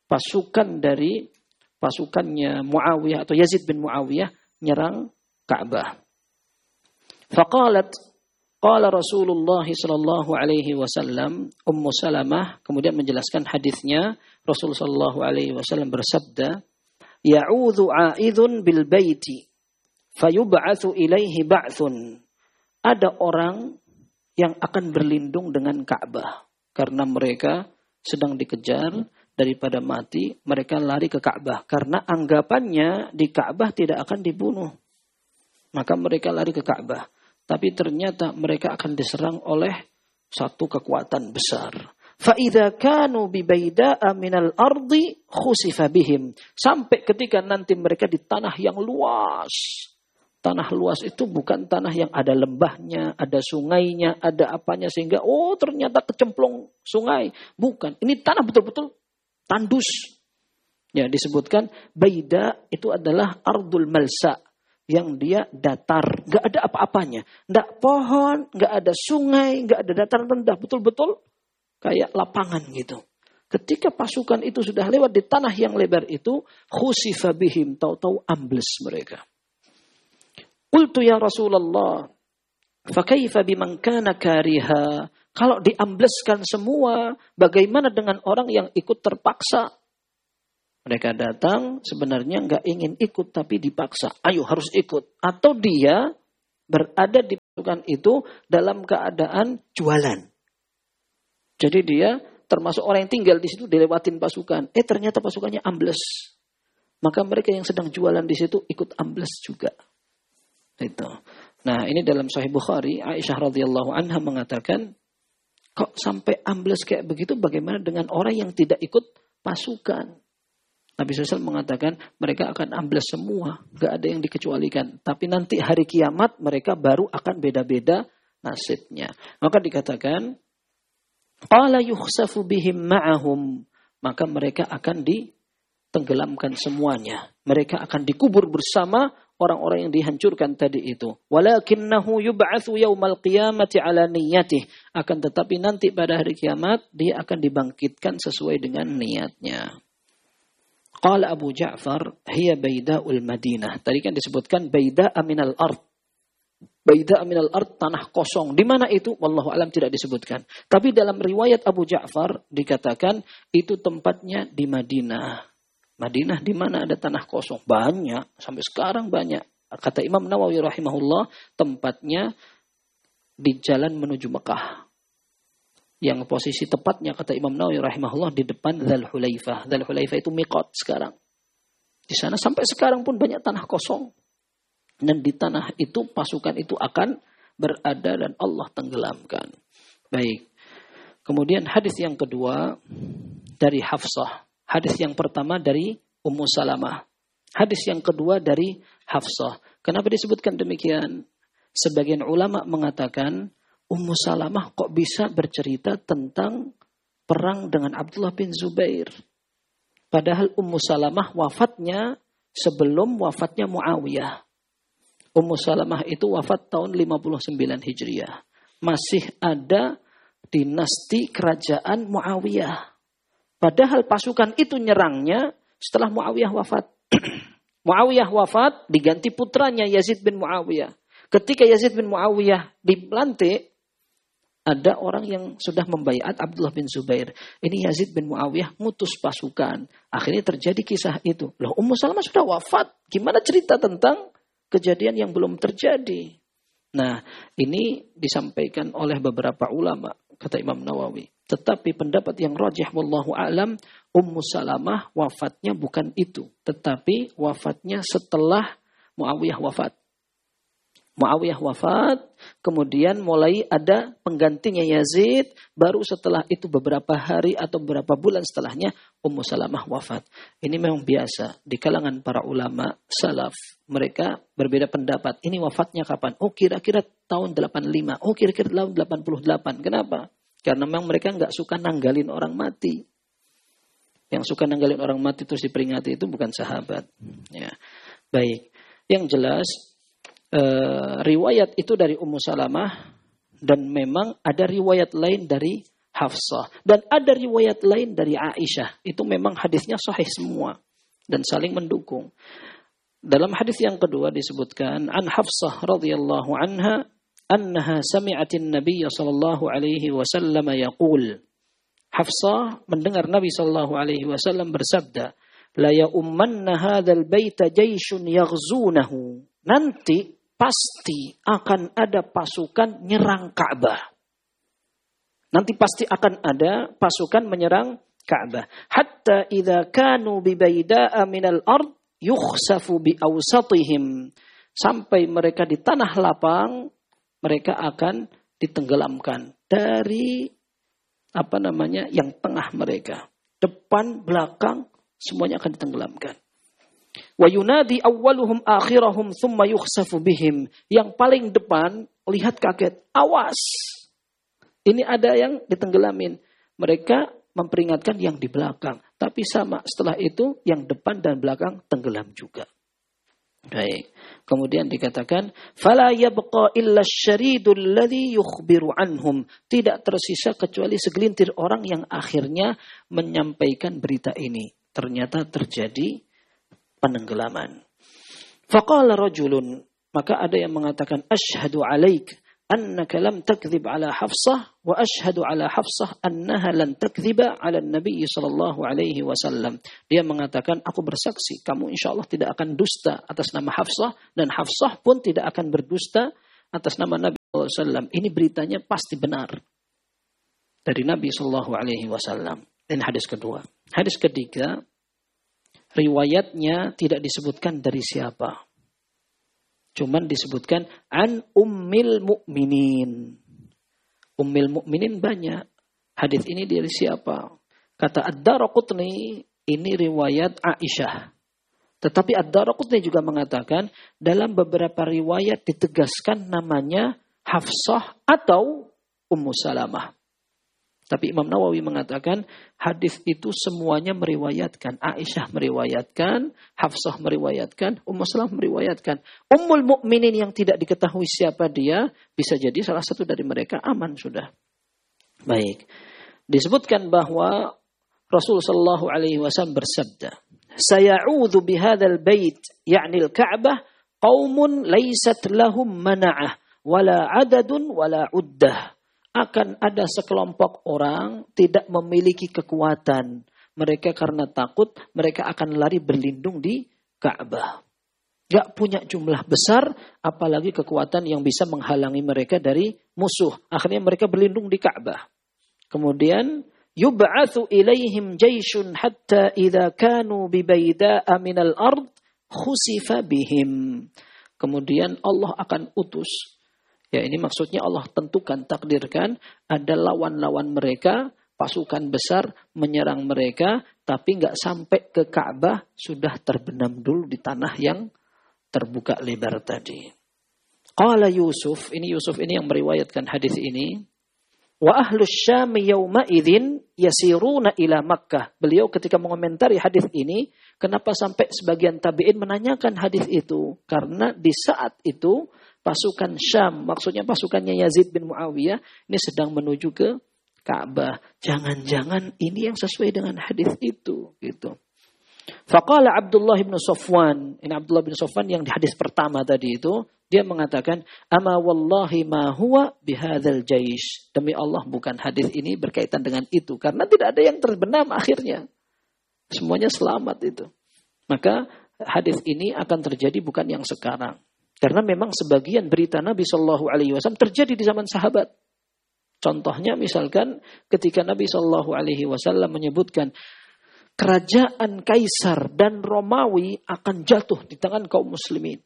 pasukannya Muawiyah atau Yazid bin Muawiyah nyerang Ka'bah. Faqalat qala Rasulullah sallallahu alaihi wasallam, Ummu Salamah kemudian menjelaskan hadisnya, Rasul sallallahu alaihi wasallam bersabda, ya'udzu 'aidun bil baiti fayub'atsu ilaihi ba'tsun. Ada orang yang akan berlindung dengan Ka'bah. Karena mereka sedang dikejar daripada mati, mereka lari ke Ka'bah. Karena anggapannya di Ka'bah tidak akan dibunuh. Maka mereka lari ke Ka'bah. Tapi ternyata mereka akan diserang oleh satu kekuatan besar. فَإِذَا كَانُوا بِبَيْدَاءَ مِنَ الْأَرْضِ خُسِفَ بِهِمْ. Sampai ketika nanti mereka di tanah yang luas. Tanah luas itu bukan tanah yang ada lembahnya, ada sungainya, ada apanya. Sehingga, ternyata kecemplung sungai. Bukan. Ini tanah betul-betul tandus. Ya, disebutkan, Baida itu adalah Ardul Malsa. Yang dia datar. Gak ada apa-apanya. Gak pohon, gak ada sungai, gak ada dataran rendah. Betul-betul kayak lapangan gitu. Ketika pasukan itu sudah lewat di tanah yang lebar itu, khusifa bihim, tahu-tahu ambles mereka. Qultu ya Rasulullah, fa kaifa biman kana kariha? Kalau diambleskan semua, bagaimana dengan orang yang ikut terpaksa? Mereka datang sebenarnya enggak ingin ikut tapi dipaksa. Ayo harus ikut. Atau dia berada di pasukan itu dalam keadaan jualan. Jadi dia termasuk orang yang tinggal di situ dilewatin pasukan. Ternyata pasukannya ambles. Maka mereka yang sedang jualan di situ ikut ambles juga. Itu. Nah, ini dalam Sahih Bukhari, Aisyah radhiyallahu anha mengatakan, kok sampai ambles kayak begitu, bagaimana dengan orang yang tidak ikut pasukan? Nabi SAW mengatakan mereka akan ambles semua, gak ada yang dikecualikan. Tapi nanti hari kiamat mereka baru akan beda-beda nasibnya. Maka dikatakan, qala yukhsafu bihim ma'ahum, maka mereka akan ditenggelamkan semuanya. Mereka akan dikubur bersama orang-orang yang dihancurkan tadi itu. Walakinnahu yub'atsu yaumal qiyamati ala niyyatihi. Akan tetapi nanti pada hari kiamat dia akan dibangkitkan sesuai dengan niatnya. Qala Abu Ja'far, hiya bayda'ul Madinah. Tadi kan disebutkan bayda'a minal ard. Bayda'a minal ard, tanah kosong. Di mana itu? Wallahu alam tidak disebutkan. Tapi dalam riwayat Abu Ja'far dikatakan itu tempatnya di Madinah. Madinah di mana ada tanah kosong? Banyak, sampai sekarang banyak. Kata Imam Nawawi rahimahullah, tempatnya di jalan menuju Mekah. Yang posisi tepatnya kata Imam Nawawi rahimahullah di depan Dzul Hulaifah. Dzul Hulaifah itu miqat sekarang. Di sana sampai sekarang pun banyak tanah kosong. Dan di tanah itu pasukan itu akan berada dan Allah tenggelamkan. Baik. Kemudian hadis yang kedua dari Hafsah. Hadis yang pertama dari Ummu Salamah. Hadis yang kedua dari Hafsah. Kenapa disebutkan demikian? Sebagian ulama mengatakan Ummu Salamah kok bisa bercerita tentang perang dengan Abdullah bin Zubair. Padahal Ummu Salamah wafatnya sebelum wafatnya Muawiyah. Ummu Salamah itu wafat tahun 59 Hijriah. Masih ada dinasti kerajaan Muawiyah. Padahal pasukan itu nyerangnya setelah Muawiyah wafat. Muawiyah wafat diganti putranya Yazid bin Muawiyah. Ketika Yazid bin Muawiyah dilantik, ada orang yang sudah membaiat Abdullah bin Zubair. Ini Yazid bin Muawiyah mutus pasukan. Akhirnya terjadi kisah itu. Loh, Ummu Salamah sudah wafat. Gimana cerita tentang kejadian yang belum terjadi? Nah, ini disampaikan oleh beberapa ulama, kata Imam Nawawi. Tetapi pendapat yang rajih wallahu a'lam, Ummu Salamah wafatnya bukan itu. Tetapi wafatnya setelah Muawiyah wafat. Muawiyah wafat, kemudian mulai ada penggantinya Yazid, baru setelah itu beberapa hari atau beberapa bulan setelahnya Ummu Salamah wafat. Ini memang biasa di kalangan para ulama salaf. Mereka berbeda pendapat. Ini wafatnya kapan? Oh, kira-kira tahun 85. Oh, kira-kira tahun 88. Kenapa? Karena memang mereka nggak suka nanggalin orang mati. Yang suka nanggalin orang mati terus diperingati itu bukan sahabat. Ya. Baik. Yang jelas riwayat itu dari Ummu Salamah dan memang ada riwayat lain dari Hafsah dan ada riwayat lain dari Aisyah. Itu memang hadisnya sahih semua dan saling mendukung. Dalam hadis yang kedua disebutkan an Hafsah radhiyallahu anha annaha sami'atin Nabiy sallallahu alaihi wasallam yaqul. Hafsah mendengar Nabi sallallahu alaihi wasallam bersabda, la ya'ummanna hadzal baita jayshun yaghzunahu. Nanti pasti akan ada pasukan nyerang Ka'bah. Nanti pasti akan ada pasukan menyerang Ka'bah. Hatta idza kanu bi bayda'a minal ard yukhsafu bi awsatihim. Sampai mereka di tanah lapang, mereka akan ditenggelamkan dari yang tengah mereka. Depan, belakang, semuanya akan ditenggelamkan. Wa yunadi awwaluhum akhirahum thumma yukhsafu bihim. Yang paling depan lihat kaget, awas. Ini ada yang ditenggelamin. Mereka memperingatkan yang di belakang, tapi sama setelah itu yang depan dan belakang tenggelam juga. Baik. Kemudian dikatakan fala yabqa illa asy-syaridul ladzi yukhbiru anhum. Tidak tersisa kecuali segelintir orang yang akhirnya menyampaikan berita ini. Ternyata terjadi penenggelaman. Faqala rajulun, maka ada yang mengatakan asyhadu alaik annaka lam takdzib ala Hafsah wa asyhadu ala Hafsah annaha lan takdziba ala Nabi sallallahu alaihi wasallam. Dia mengatakan aku bersaksi kamu insyaallah tidak akan dusta atas nama Hafsah dan Hafsah pun tidak akan berdusta atas nama Nabi SAW, ini beritanya pasti benar dari Nabi SAW. Ini hadis kedua. Hadis ketiga, riwayatnya tidak disebutkan dari siapa. Cuman disebutkan an ummil mu'minin. Ummil mu'minin banyak. Hadis ini dari siapa? Kata Ad-Daraqutni, ini riwayat Aisyah. Tetapi Ad-Daraqutni juga mengatakan dalam beberapa riwayat ditegaskan namanya Hafsah atau Ummu Salamah. Tapi Imam Nawawi mengatakan hadis itu semuanya meriwayatkan. Aisyah meriwayatkan, Hafsah meriwayatkan, Ummu Salamah meriwayatkan. Ummul Mukminin yang tidak diketahui siapa dia, bisa jadi salah satu dari mereka, aman sudah. Baik. Disebutkan bahwa Rasulullah sallallahu alaihi wasallam bersabda, "Saya'udzu bihadzal bait, ya'ni al-Ka'bah, qaumun laysat lahum mana'ah wala 'adadun wala 'uddah." Akan ada sekelompok orang tidak memiliki kekuatan. Mereka karena takut, mereka akan lari berlindung di Ka'bah. Gak punya jumlah besar, apalagi kekuatan yang bisa menghalangi mereka dari musuh. Akhirnya mereka berlindung di Ka'bah. Kemudian, yub'atsu ilaihim jayshun hatta idza kanu bibayda'a minal ard khusifa bihim. Kemudian Allah akan utus. Ya, ini maksudnya Allah tentukan, takdirkan ada lawan-lawan mereka, pasukan besar menyerang mereka, tapi nggak sampai ke Ka'bah, sudah terbenam dulu di tanah yang terbuka lebar tadi. Qala Yusuf ini yang meriwayatkan hadis ini. Wa ahlus Syam yauma idzin yasiruna ila Makkah. Beliau ketika mengomentari hadis ini, kenapa sampai sebagian tabi'in menanyakan hadis itu? Karena di saat itu pasukan Syam, maksudnya pasukannya Yazid bin Muawiyah, ini sedang menuju ke Ka'bah. Jangan-jangan ini yang sesuai dengan hadis itu, gitu. Faqala Abdullah bin Safwan, ini Abdullah bin Safwan yang di hadis pertama tadi itu, dia mengatakan, "Ama wallahi ma huwa bihadzal jaish." Demi Allah bukan hadis ini berkaitan dengan itu, karena tidak ada yang terbenam akhirnya. Semuanya selamat itu. Maka hadis ini akan terjadi bukan yang sekarang. Karena memang sebagian berita Nabi Shallallahu Alaihi Wasallam terjadi di zaman sahabat. Contohnya misalkan ketika Nabi Shallallahu Alaihi Wasallam menyebutkan kerajaan Kaisar dan Romawi akan jatuh di tangan kaum muslimin.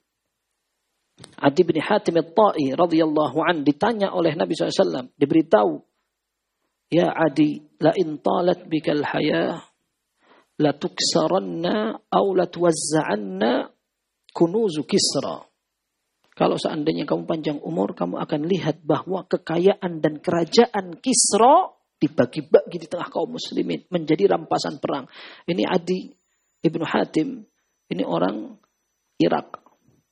Adi bin Hatim At-Ta'i radhiyallahu an ditanya oleh Nabi SAW, diberitahu, "Ya Adi, la in talat bikal hayah, la tuksaranna aw la tuwazza'anna kunuzu Kisra." Kalau seandainya kamu panjang umur, kamu akan lihat bahwa kekayaan dan kerajaan Kisra dibagi-bagi di tengah kaum muslimin, menjadi rampasan perang. Ini Adi Ibnu Hatim, ini orang Irak.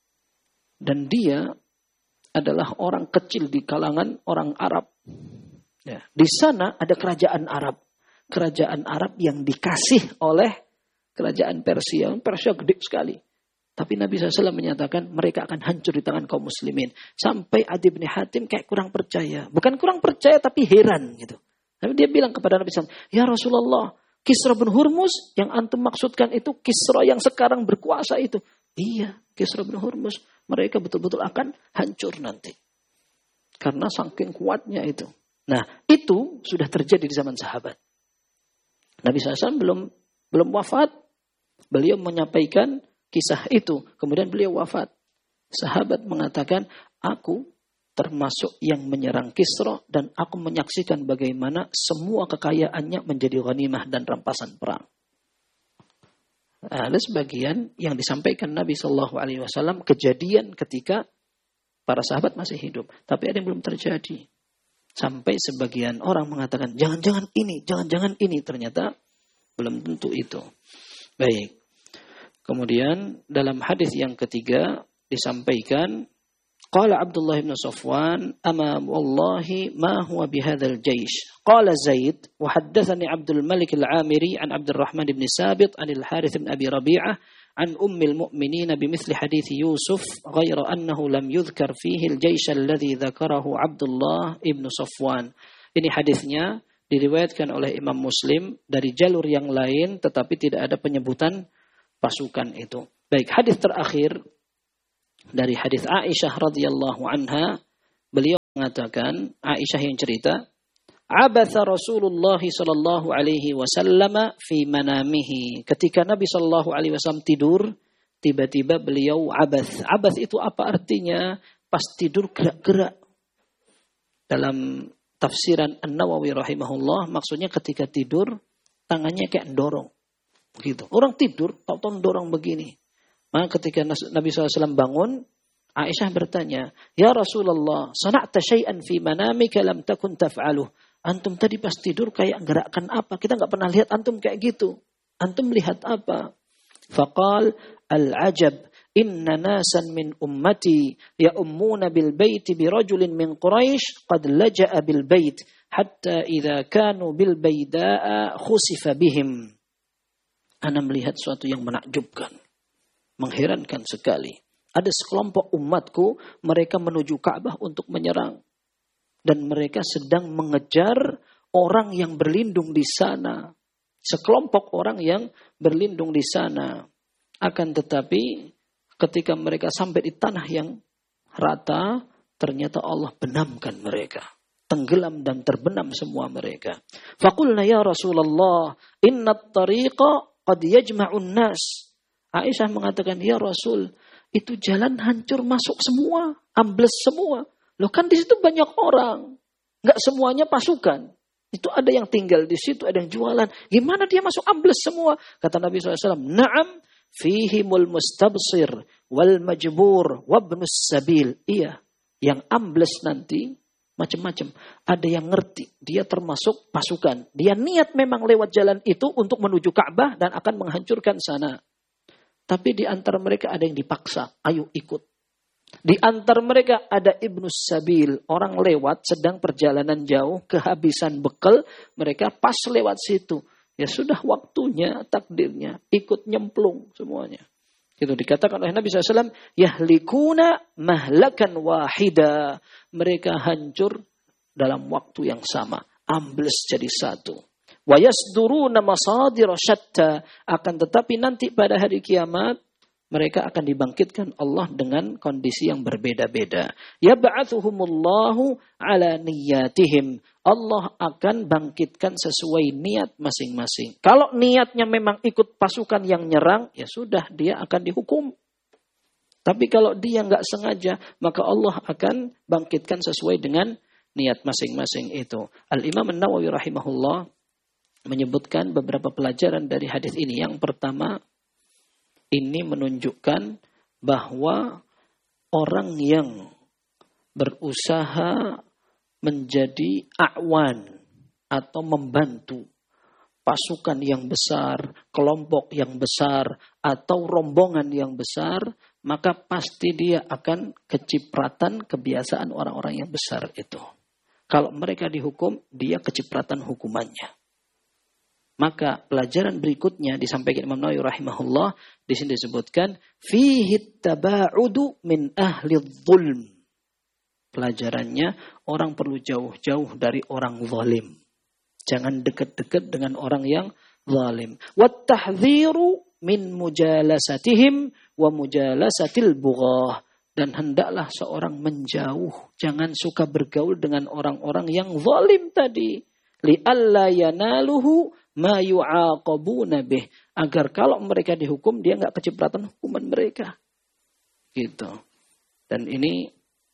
Dan dia adalah orang kecil di kalangan orang Arab. Ya. Di sana ada kerajaan Arab. Kerajaan Arab yang dikasih oleh kerajaan Persia. Persia gede sekali. Tapi Nabi SAW menyatakan mereka akan hancur di tangan kaum muslimin. Sampai Adi bin Hatim kayak kurang percaya. Bukan kurang percaya tapi heran gitu. Tapi dia bilang kepada Nabi SAW, "Ya Rasulullah, Kisra bin Hurmuz yang antum maksudkan itu Kisra yang sekarang berkuasa itu." Iya, Kisra bin Hurmuz. Mereka betul-betul akan hancur nanti. Karena saking kuatnya itu. Nah, itu sudah terjadi di zaman sahabat. Nabi SAW belum wafat. Beliau menyampaikan kisah itu. Kemudian beliau wafat. Sahabat mengatakan, aku termasuk yang menyerang Kisra dan aku menyaksikan bagaimana semua kekayaannya menjadi ghanimah dan rampasan perang. Ada sebagian yang disampaikan Nabi SAW kejadian ketika para sahabat masih hidup. Tapi ada yang belum terjadi. Sampai sebagian orang mengatakan, jangan-jangan ini. Ternyata belum tentu itu. Baik. Kemudian dalam hadis yang ketiga disampaikan, qala Abdullah bin Safwan, "Ama wallahi ma huwa bihadzal jaysh." Qala Zaid, wa haddatsani Abdul Malik al-Amiri an Abdurrahman bin Sabit an al-Harith bin Abi Rabi'ah an Ummil Mu'minin bimithli hadits Yusuf, ghaira annahu lam yudhkar fihi al-jaysh alladhi dzakarahu Abdullah bin Safwan. Ini hadisnya diriwayatkan oleh Imam Muslim dari jalur yang lain tetapi tidak ada penyebutan pasukan itu. Baik, hadis terakhir dari hadis Aisyah radhiyallahu anha mengatakan, Aisyah yang cerita, abatha Rasulullah sallallahu alaihi wasallam fi manamihi. Ketika Nabi sallallahu alaihi wasallam tidur, tiba-tiba beliau abath. Abath itu apa artinya? Pas tidur gerak-gerak. Dalam tafsiran An-Nawawi rahimahullah, maksudnya ketika tidur tangannya kayak dorong. Begitu. Orang tidur, tahu-tahu dorong begini. Maka ketika Nabi SAW bangun, Aisyah bertanya, "Ya Rasulullah, sana'ta syai'an fi manamika lam takun taf'aluh." Antum tadi pas tidur kayak gerakkan apa? Kita enggak pernah lihat antum kayak gitu. Antum lihat apa? Faqal, "Al-ajab, inna nasan min ummati ya'ummuna bil baiti bi rajulin min Quraisy qad laja'a bil bait hatta idza kanu bil bayda'a khusifa bihim." Ana melihat suatu yang menakjubkan, mengherankan sekali. Ada sekelompok umatku, mereka menuju Ka'bah untuk menyerang. Dan mereka sedang mengejar orang yang berlindung di sana. Sekelompok orang yang berlindung di sana. Akan tetapi ketika mereka sampai di tanah yang rata, ternyata Allah benamkan mereka. Tenggelam dan terbenam semua mereka. Faqulna ya Rasulullah, inna at-tariqa qad yajma'un nas. Aisyah mengatakan, ya Rasul, itu jalan hancur masuk semua, ambles semua. Loh kan di situ banyak orang, nggak semuanya pasukan. Itu ada yang tinggal di situ, ada yang jualan. Gimana dia masuk ambles semua? Kata Nabi SAW, na'am fihimul mustabsir wal majbur wabnus sabil. Iya, yang ambles nanti macam-macam. Ada yang ngerti, dia termasuk pasukan. Dia niat memang lewat jalan itu untuk menuju Ka'bah dan akan menghancurkan sana. Tapi di antara mereka ada yang dipaksa, ayo ikut. Di antara mereka ada Ibnus Sabil, orang lewat sedang perjalanan jauh, kehabisan bekal, mereka pas lewat situ. Ya sudah waktunya, takdirnya, ikut nyemplung semuanya. Itu dikatakan oleh Nabi SAW, yahlikuna mahlakan wahida. Mereka hancur dalam waktu yang sama, ambles jadi satu. Wa yasduruna masadir syatta. Akan tetapi nanti pada hari kiamat, mereka akan dibangkitkan Allah dengan kondisi yang berbeda-beda. Yab'athuhumullahu ala niyatihim. Allah akan bangkitkan sesuai niat masing-masing. Kalau niatnya memang ikut pasukan yang nyerang, ya sudah, dia akan dihukum. Tapi kalau dia nggak sengaja, maka Allah akan bangkitkan sesuai dengan niat masing-masing itu. Al-Imam An-Nawawi rahimahullah menyebutkan beberapa pelajaran dari hadis ini. Yang pertama, ini menunjukkan bahwa orang yang berusaha menjadi a'wan atau membantu pasukan yang besar, kelompok yang besar, atau rombongan yang besar, maka pasti dia akan kecipratan kebiasaan orang-orang yang besar itu. Kalau mereka dihukum, dia kecipratan hukumannya. Maka pelajaran berikutnya disampaikan Imam Nawawi rahimahullah, di sini disebutkan fihi taba'udu min ahli dzulm. Pelajarannya, orang perlu jauh-jauh dari orang zalim. Jangan dekat-dekat dengan orang yang zalim. Wat tahdhiru min mujalasatihim wa mujalasatil bughah. Dan hendaklah seorang menjauh, jangan suka bergaul dengan orang-orang yang zalim tadi. Li'alla yanaluhu ma yu'aqabuna bih, agar kalau mereka dihukum dia enggak kecipratan hukuman mereka. Gitu. Dan ini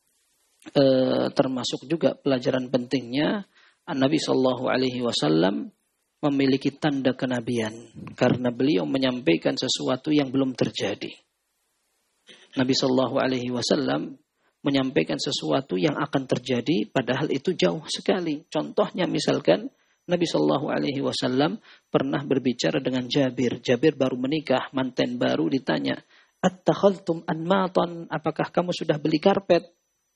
termasuk juga pelajaran pentingnya Nabi sallallahu alaihi wasallam memiliki tanda kenabian karena beliau menyampaikan sesuatu yang belum terjadi. Nabi sallallahu alaihi wasallam menyampaikan sesuatu yang akan terjadi padahal itu jauh sekali. Contohnya misalkan Nabi Shallallahu Alaihi Wasallam pernah berbicara dengan Jabir. Jabir baru menikah, manten baru, ditanya, "Attakhadhtum anmatan? Apakah kamu sudah beli karpet?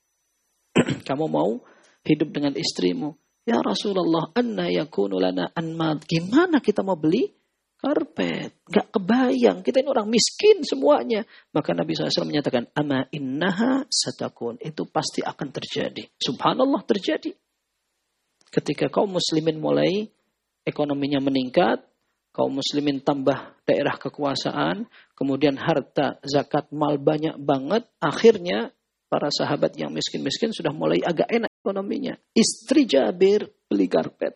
Kamu mau hidup dengan istrimu?" "Ya Rasulullah, anna yakunu lana anmat?" Gimana kita mau beli karpet? Gak kebayang, kita ini orang miskin semuanya. Maka Nabi SAW menyatakan, "Ama innaha satakun." Itu pasti akan terjadi. Subhanallah, terjadi. Ketika kaum muslimin mulai ekonominya meningkat, kaum muslimin tambah daerah kekuasaan, kemudian harta, zakat, mal banyak banget, akhirnya para sahabat yang miskin-miskin sudah mulai agak enak ekonominya. Istri Jabir beli karpet.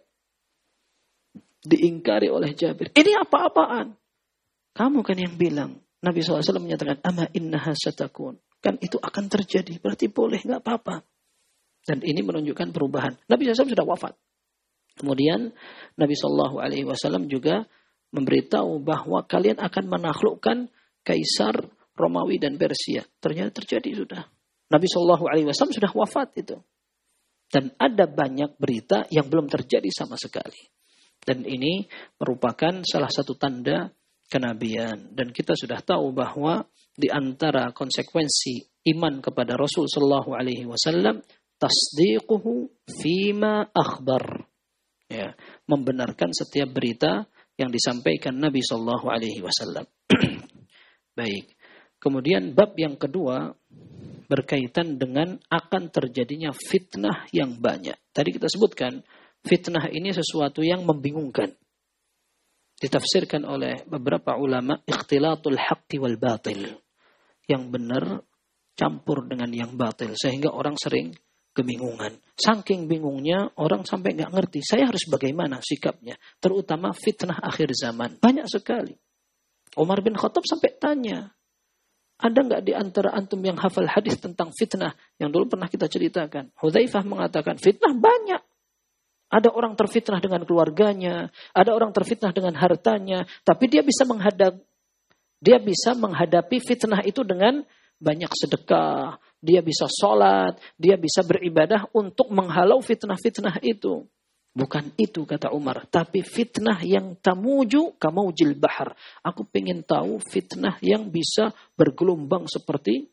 Diingkari oleh Jabir. Ini apa-apaan? Kamu kan yang bilang. Nabi SAW menyatakan, ama innaha satakun. Kan itu akan terjadi. Berarti boleh, nggak apa-apa. Dan ini menunjukkan perubahan. Nabi SAW sudah wafat. Kemudian Nabi SAW juga memberitahu bahwa kalian akan menaklukkan Kaisar Romawi dan Persia. Ternyata terjadi sudah. Nabi SAW sudah wafat itu. Dan ada banyak berita yang belum terjadi sama sekali. Dan ini merupakan salah satu tanda kenabian. Dan kita sudah tahu bahwa di antara konsekuensi iman kepada Rasul sallallahu alaihi wasallam tasdiquhu fima akhbar. Ya, membenarkan setiap berita yang disampaikan Nabi sallallahu alaihi wasallam. Baik. Kemudian bab yang kedua berkaitan dengan akan terjadinya fitnah yang banyak. Tadi kita sebutkan fitnah ini sesuatu yang membingungkan. Ditafsirkan oleh beberapa ulama, ikhtilatul haqqi wal batil. Yang benar campur dengan yang batil. Sehingga orang sering kebingungan. Saking bingungnya, orang sampai nggak ngerti. Saya harus bagaimana sikapnya. Terutama fitnah akhir zaman. Banyak sekali. Umar bin Khattab sampai tanya, ada nggak di antara antum yang hafal hadis tentang fitnah? Yang dulu pernah kita ceritakan. Hudzaifah mengatakan, fitnah banyak. Ada orang terfitnah dengan keluarganya, ada orang terfitnah dengan hartanya, tapi dia bisa menghadapi fitnah itu dengan banyak sedekah, dia bisa sholat, dia bisa beribadah untuk menghalau fitnah-fitnah itu. Bukan itu kata Umar, tapi fitnah yang tamuju kamaujil bahar. Aku pengen tahu fitnah yang bisa bergelombang seperti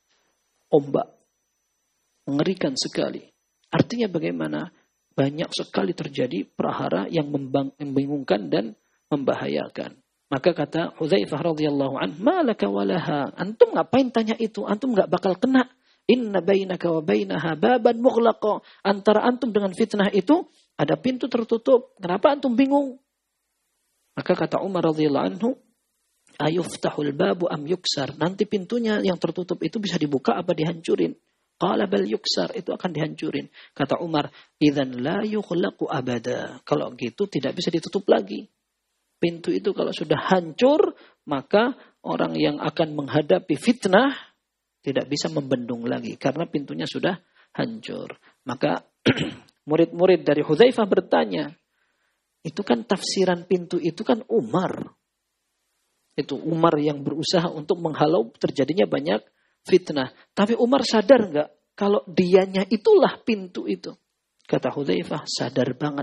ombak. Mengerikan sekali. Artinya bagaimana? Banyak sekali terjadi perhara yang membingungkan dan membahayakan. Maka kata Hudzaifah radhiyallahu anhu, "Malaka walaha?" Antum ngapain tanya itu? Antum enggak bakal kena. Inna bainaka wa bainaha baban mughlaqa. Antara antum dengan fitnah itu ada pintu tertutup. Kenapa antum bingung? Maka kata Umar radhiyallahu anhu, "Ayuftahul babu am yuksar?" Nanti pintunya yang tertutup itu bisa dibuka apa dihancurin? Qala bal yuksar, itu akan dihancurin. Kata Umar, idzan la yughlaqu abada. Kalau gitu tidak bisa ditutup lagi. Pintu itu kalau sudah hancur, maka orang yang akan menghadapi fitnah tidak bisa membendung lagi karena pintunya sudah hancur. Maka murid-murid dari Hudzaifah bertanya, itu kan tafsiran pintu itu kan Umar. Itu Umar yang berusaha untuk menghalau terjadinya banyak fitnah. Tapi Umar sadar nggak kalau dianya itulah pintu itu? Kata Hudzaifah, sadar banget.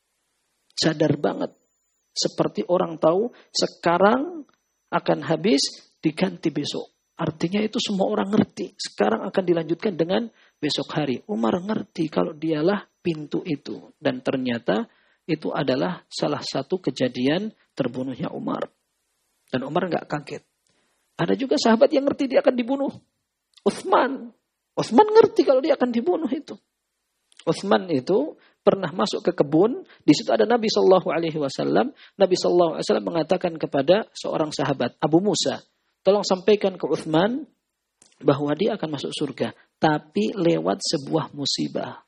Sadar banget. Seperti orang tahu sekarang akan habis diganti besok. Artinya itu semua orang ngerti. Sekarang akan dilanjutkan dengan besok hari. Umar ngerti kalau dialah pintu itu. Dan ternyata itu adalah salah satu kejadian terbunuhnya Umar. Dan Umar nggak kaget. Ada juga sahabat yang ngerti dia akan dibunuh. Utsman ngerti kalau dia akan dibunuh itu. Utsman itu pernah masuk ke kebun. Di situ ada Nabi Shallallahu Alaihi Wasallam. Nabi Shallallahu Alaihi Wasallam mengatakan kepada seorang sahabat, Abu Musa, tolong sampaikan ke Utsman bahwa dia akan masuk surga, tapi lewat sebuah musibah.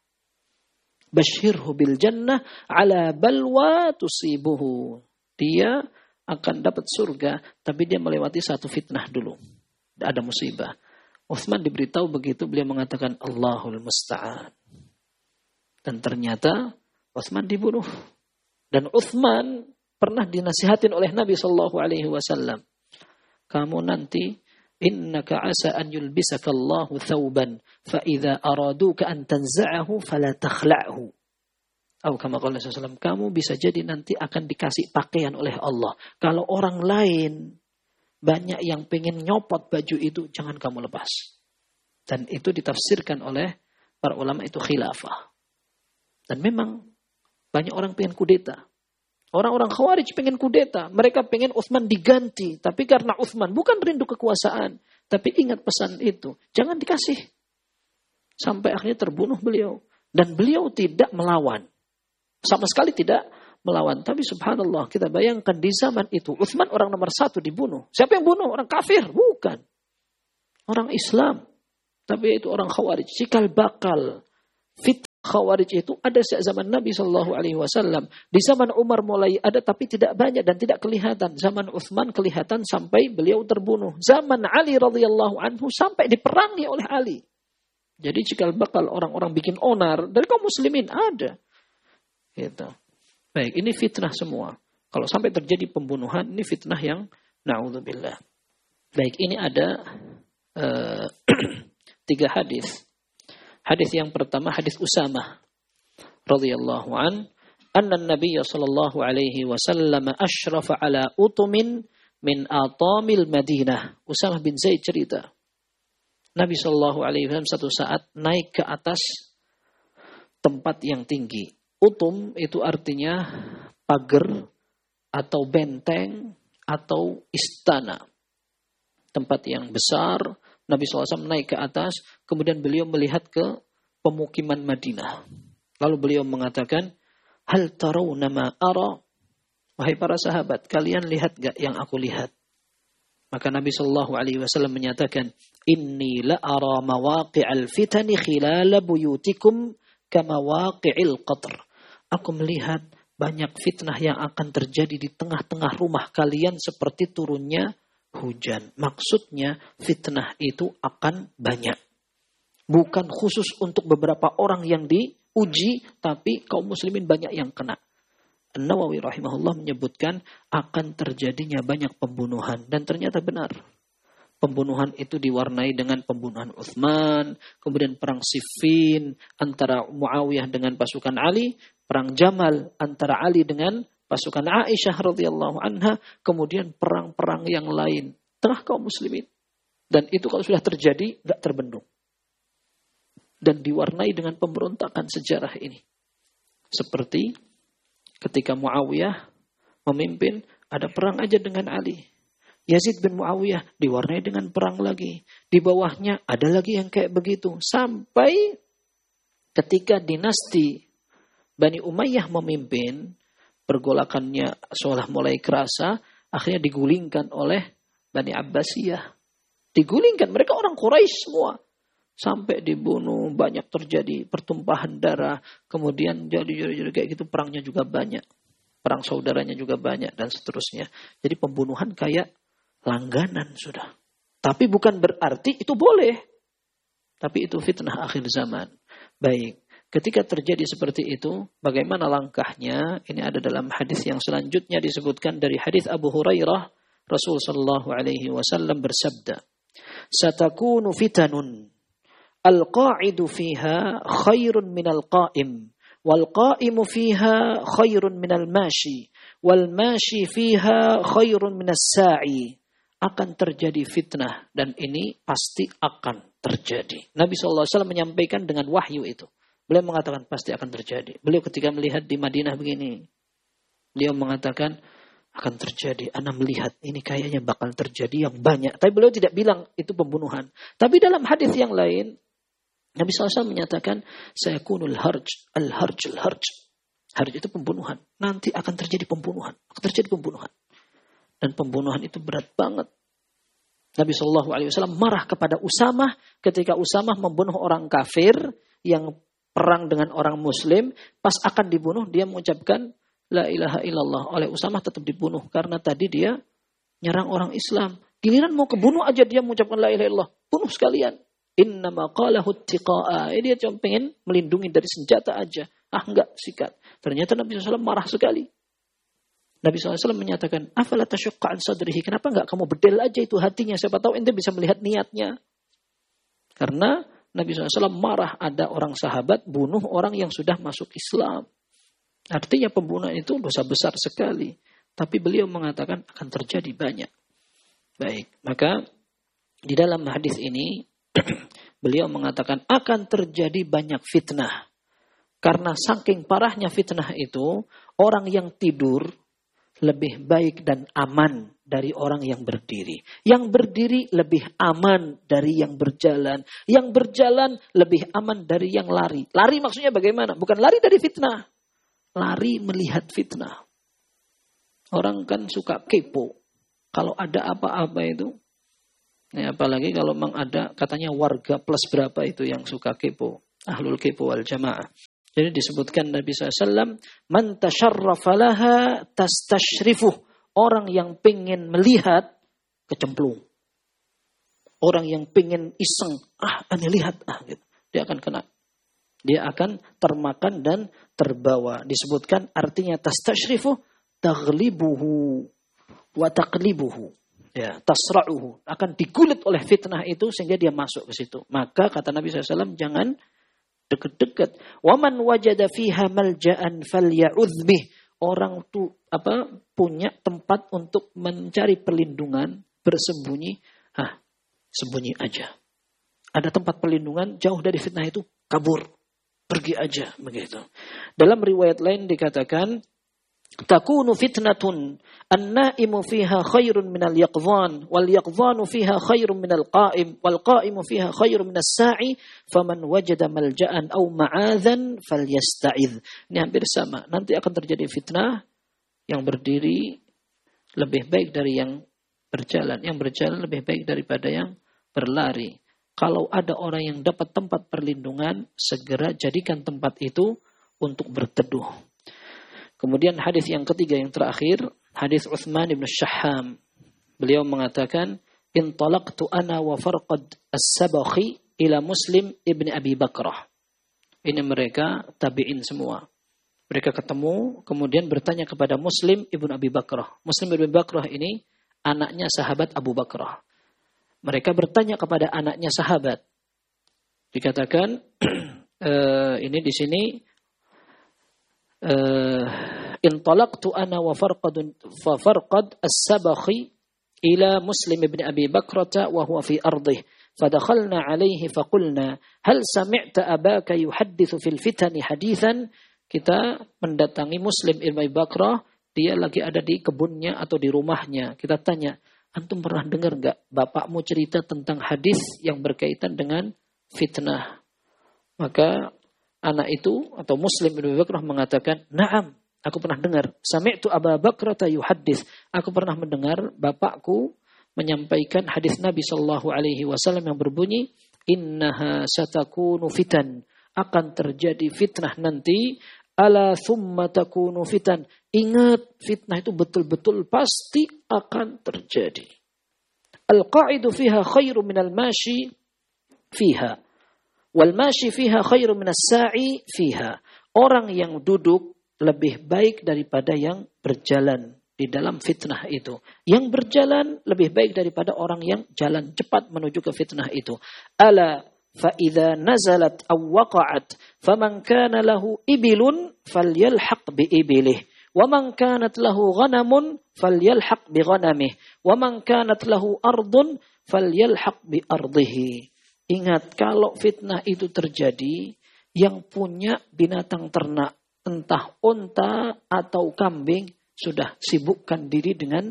Basyirhu bil jannah ala balwa tusibuhu. Dia akan dapat surga, tapi dia melewati satu fitnah dulu. Ada musibah. Utsman diberitahu begitu, beliau mengatakan Allahul Musta'an. Dan ternyata Utsman dibunuh. Dan Utsman pernah dinasihatin oleh Nabi sallallahu alaihi wasallam. Kamu nanti innaka asa an yulbisaka Allahu thawban fa idza araduka an tanza'ahu fala takhla'hu. Atau kama qala sallallahu, kamu bisa jadi nanti akan dikasih pakaian oleh Allah. Kalau orang lain banyak yang pengen nyopot baju itu, jangan kamu lepas. Dan itu ditafsirkan oleh para ulama itu khilafah. Dan memang banyak orang pengen kudeta. Orang-orang Khawarij pengen kudeta. Mereka pengen Utsman diganti. Tapi karena Utsman bukan rindu kekuasaan. Tapi ingat pesan itu. Jangan dikasih. Sampai akhirnya terbunuh beliau. Dan beliau tidak melawan. Sama sekali tidak melawan. Tapi subhanallah, kita bayangkan di zaman itu Utsman orang nomor 1 dibunuh. Siapa yang bunuh? Orang kafir? Bukan. Orang Islam. Tapi itu orang Khawarij. Cikal bakal fitnah Khawarij itu ada sejak zaman Nabi Shallallahu Alaihi Wasallam. Di zaman Umar mulai ada, tapi tidak banyak dan tidak kelihatan. Zaman Utsman kelihatan sampai beliau terbunuh. Zaman Ali radhiyallahu anhu sampai diperangi oleh Ali. Jadi cikal bakal orang-orang bikin onar dari kaum muslimin ada. Gitu. Baik, ini fitnah semua. Kalau sampai terjadi pembunuhan, ini fitnah yang na'udzubillah. Baik, ini ada 3 hadis. Hadis yang pertama hadis Usamah radhiyallahu an, anna an-nabiy sallallahu alaihi wasallam asyrafa ala utumin min atamil Madinah. Usamah bin Zaid cerita, Nabi sallallahu alaihi wasallam satu saat naik ke atas tempat yang tinggi. Utum itu artinya pagar atau benteng atau istana. Tempat yang besar. Nabi SAW naik ke atas, kemudian beliau melihat ke pemukiman Madinah. Lalu beliau mengatakan, hal tarawna ma ara? Wahai para sahabat, kalian lihat gak yang aku lihat? Maka Nabi SAW menyatakan, inni la ara mawaqi'al fitani khilala buyutikum kama waqi'il qatr. Aku melihat banyak fitnah yang akan terjadi di tengah-tengah rumah kalian seperti turunnya hujan. Maksudnya fitnah itu akan banyak. Bukan khusus untuk beberapa orang yang diuji, tapi kaum muslimin banyak yang kena. An-Nawawi rahimahullah menyebutkan akan terjadinya banyak pembunuhan. Dan ternyata benar. Pembunuhan itu diwarnai dengan pembunuhan Utsman, kemudian perang Siffin antara Muawiyah dengan pasukan Ali, perang Jamal antara Ali dengan pasukan Aisyah radhiyallahu anha, kemudian perang-perang yang lain tengah kaum muslimin. Dan itu kalau sudah terjadi, enggak terbendung. Dan diwarnai dengan pemberontakan sejarah ini. Seperti ketika Muawiyah memimpin, ada perang aja dengan Ali. Yazid bin Muawiyah diwarnai dengan perang lagi. Di bawahnya ada lagi yang kayak begitu. Sampai ketika dinasti Bani Umayyah memimpin, pergolakannya seolah mulai kerasa, akhirnya digulingkan oleh Bani Abbasiyah. Digulingkan, mereka orang Quraisy semua. Sampai dibunuh, banyak terjadi pertumpahan darah. Kemudian jadi kayak gitu, perangnya juga banyak. Perang saudaranya juga banyak, dan seterusnya. Jadi pembunuhan kayak langganan sudah. Tapi bukan berarti itu boleh. Tapi itu fitnah akhir zaman. Baik. Ketika terjadi seperti itu, bagaimana langkahnya? Ini ada dalam hadis yang selanjutnya disebutkan dari hadis Abu Hurairah. Rasul sallallahu alaihi wasallam bersabda, "Satakunu fitanun, al-qa'idu fiha khairun minal qa'im, wal qa'imu fiha khairun minal mashi, wal mashi fiha khairun minas sa'i." Akan terjadi fitnah, dan ini pasti akan terjadi. Nabi sallallahu alaihi wasallam menyampaikan dengan wahyu itu. Beliau mengatakan pasti akan terjadi. Beliau ketika melihat di Madinah begini, beliau mengatakan akan terjadi. Ana melihat ini kayaknya bakal terjadi yang banyak. Tapi beliau tidak bilang itu pembunuhan. Tapi dalam hadis yang lain, Nabi SAW menyatakan, sayakunul harj, al-harj, al-harj. Harj itu pembunuhan. Nanti akan terjadi pembunuhan. Akan terjadi pembunuhan. Dan pembunuhan itu berat banget. Nabi SAW marah kepada Usamah ketika Usamah membunuh orang kafir yang perang dengan orang muslim, pas akan dibunuh dia mengucapkan la ilaha illallah. Oleh Usamah tetap dibunuh karena tadi dia nyerang orang Islam. Giliran mau kebunuh aja dia mengucapkan la ilaha illallah, bunuh sekalian. Innama qalahu tiqa'a. Dia cuma pengen melindungi dari senjata aja. Enggak, sikat. Ternyata Nabi SAW marah sekali. Nabi SAW menyatakan, afala tasyukka an sadrihi. Kenapa enggak kamu bedel aja itu hatinya? Siapa tahu ente bisa melihat niatnya. Karena Nabi SAW marah ada orang sahabat bunuh orang yang sudah masuk Islam. Artinya pembunuhan itu dosa besar sekali. Tapi beliau mengatakan akan terjadi banyak. Baik, maka di dalam hadis ini beliau mengatakan akan terjadi banyak fitnah. Karena saking parahnya fitnah itu, orang yang tidur lebih baik dan aman dari orang yang berdiri. Yang berdiri lebih aman dari yang berjalan. Yang berjalan lebih aman dari yang lari. Lari maksudnya bagaimana? Bukan lari dari fitnah. Lari melihat fitnah. Orang kan suka kepo. Kalau ada apa-apa itu. Ya, apalagi kalau memang ada katanya warga plus berapa itu yang suka kepo. Ahlul kepo wal jamaah. Jadi disebutkan Nabi SAW, man tasyarrafa laha tastashrifuh. Orang yang pengen melihat, kecemplung. Orang yang pengen iseng, ini lihat, gitu. Dia akan kena. Dia akan termakan dan terbawa. Disebutkan artinya tastashrifuh, taghlibuhu wa taqlibuhu. Ya, tasra'uhu. Akan digulit oleh fitnah itu sehingga dia masuk ke situ. Maka kata Nabi SAW, jangan dekat-dekat. Waman wajada fiha malja'an falya'udz bih. Orang tuh punya tempat untuk mencari perlindungan, bersembunyi, sembunyi aja. Ada tempat perlindungan jauh dari fitnah itu, kabur, pergi aja begitu. Dalam riwayat lain dikatakan, takunu fitnatun an-naimu fiha khairun minal yaqdhan wal yaqdhanu fiha khairun minal qa'im wal qa'imu fiha khairun minas sa'i faman wajada malja'an aw ma'adhan falyasta'idz. Ini hampir sama. Nanti akan terjadi fitnah, yang berdiri lebih baik dari yang berjalan, yang berjalan lebih baik daripada yang berlari. Kalau ada orang yang dapat tempat perlindungan, segera jadikan tempat itu untuk berteduh. Kemudian hadis yang ketiga yang terakhir, hadis Utsman bin Syahham. Beliau mengatakan, "Intalaqtu ana wa Farqad as-Sabakhi ila Muslim ibn Abi Bakrah." Ini mereka tabi'in semua. Mereka ketemu, kemudian bertanya kepada Muslim ibn Abi Bakrah. Muslim ibn Abi Bakrah ini anaknya sahabat Abu Bakrah. Mereka bertanya kepada anaknya sahabat. Dikatakan, ini di sini, intalaqtu ana wa Farqad as-Sabakhi ila Muslim ibn Abi Bakrata wa huwa fi ardih fadakhalna alayhi faqulna hal sami'ta abaka yuhaddithu fil fitani hadithan. Kita mendatangi Muslim ibn Abi Bakrah, dia lagi ada di kebunnya atau di rumahnya. Kita tanya, antum pernah dengar enggak bapakmu cerita tentang hadis yang berkaitan dengan fitnah? Maka anak itu atau Muslim bin Abi Bakrah mengatakan, "Na'am, aku pernah dengar. Sami'tu Abu Bakrah yuhaddits." Aku pernah mendengar bapakku menyampaikan hadis Nabi sallallahu alaihi wasallam yang berbunyi, "Innaha satakunu fitan." Akan terjadi fitnah nanti. Ala thumma takunu fitan. Ingat, fitnah itu betul-betul pasti akan terjadi. Al-qa'idu fiha khairu minal mashi fiha. Wal mashi fiha khairu minas sa'i fiha. Orang yang duduk lebih baik daripada yang berjalan di dalam fitnah itu. Yang berjalan lebih baik daripada orang yang jalan cepat menuju ke fitnah itu. Ala فَإِذَا نَزَلَتْ أَوْ وَقَعَتْ فَمَنْ كَانَ لَهُ إِبِلٌ فَلْيَلْحَقْ بِإِبِلِهِ وَمَنْ كَانَتْ لَهُ غَنَمٌ فَلْيَلْحَقْ بِغَنَمِهِ وَمَنْ كَانَتْ لَهُ أَرْضٌ فَلْيَلْحَقْ بِأَرْضِهِ. Ingat, kalau fitnah itu terjadi, yang punya binatang ternak, entah unta atau kambing, sudah sibukkan diri dengan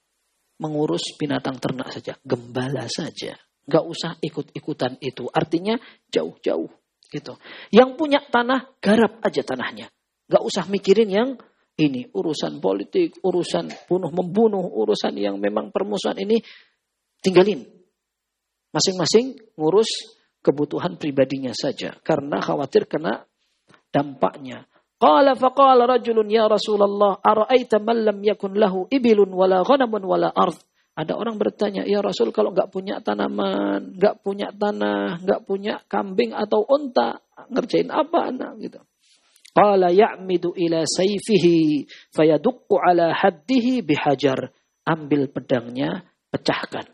mengurus binatang ternak saja, gembala saja. Gak usah ikut-ikutan itu. Artinya jauh-jauh gitu. Yang punya tanah, garap aja tanahnya. Gak usah mikirin yang ini. Urusan politik, urusan bunuh-membunuh, urusan yang memang permusuhan ini. Tinggalin. Masing-masing ngurus kebutuhan pribadinya saja. Karena khawatir kena dampaknya. Qala faqala rajulun ya Rasulullah. Ara'aita man lam yakun lahu ibilun wala ghanamun wala ardh. Ada orang bertanya, ya Rasul, kalau nggak punya tanaman, nggak punya tanah, nggak punya kambing atau unta, ngerjain apa anak gitu? Qala ya'midu ila sayfihi fayaduqqu ala haddihi bihajar. Ambil pedangnya, pecahkan.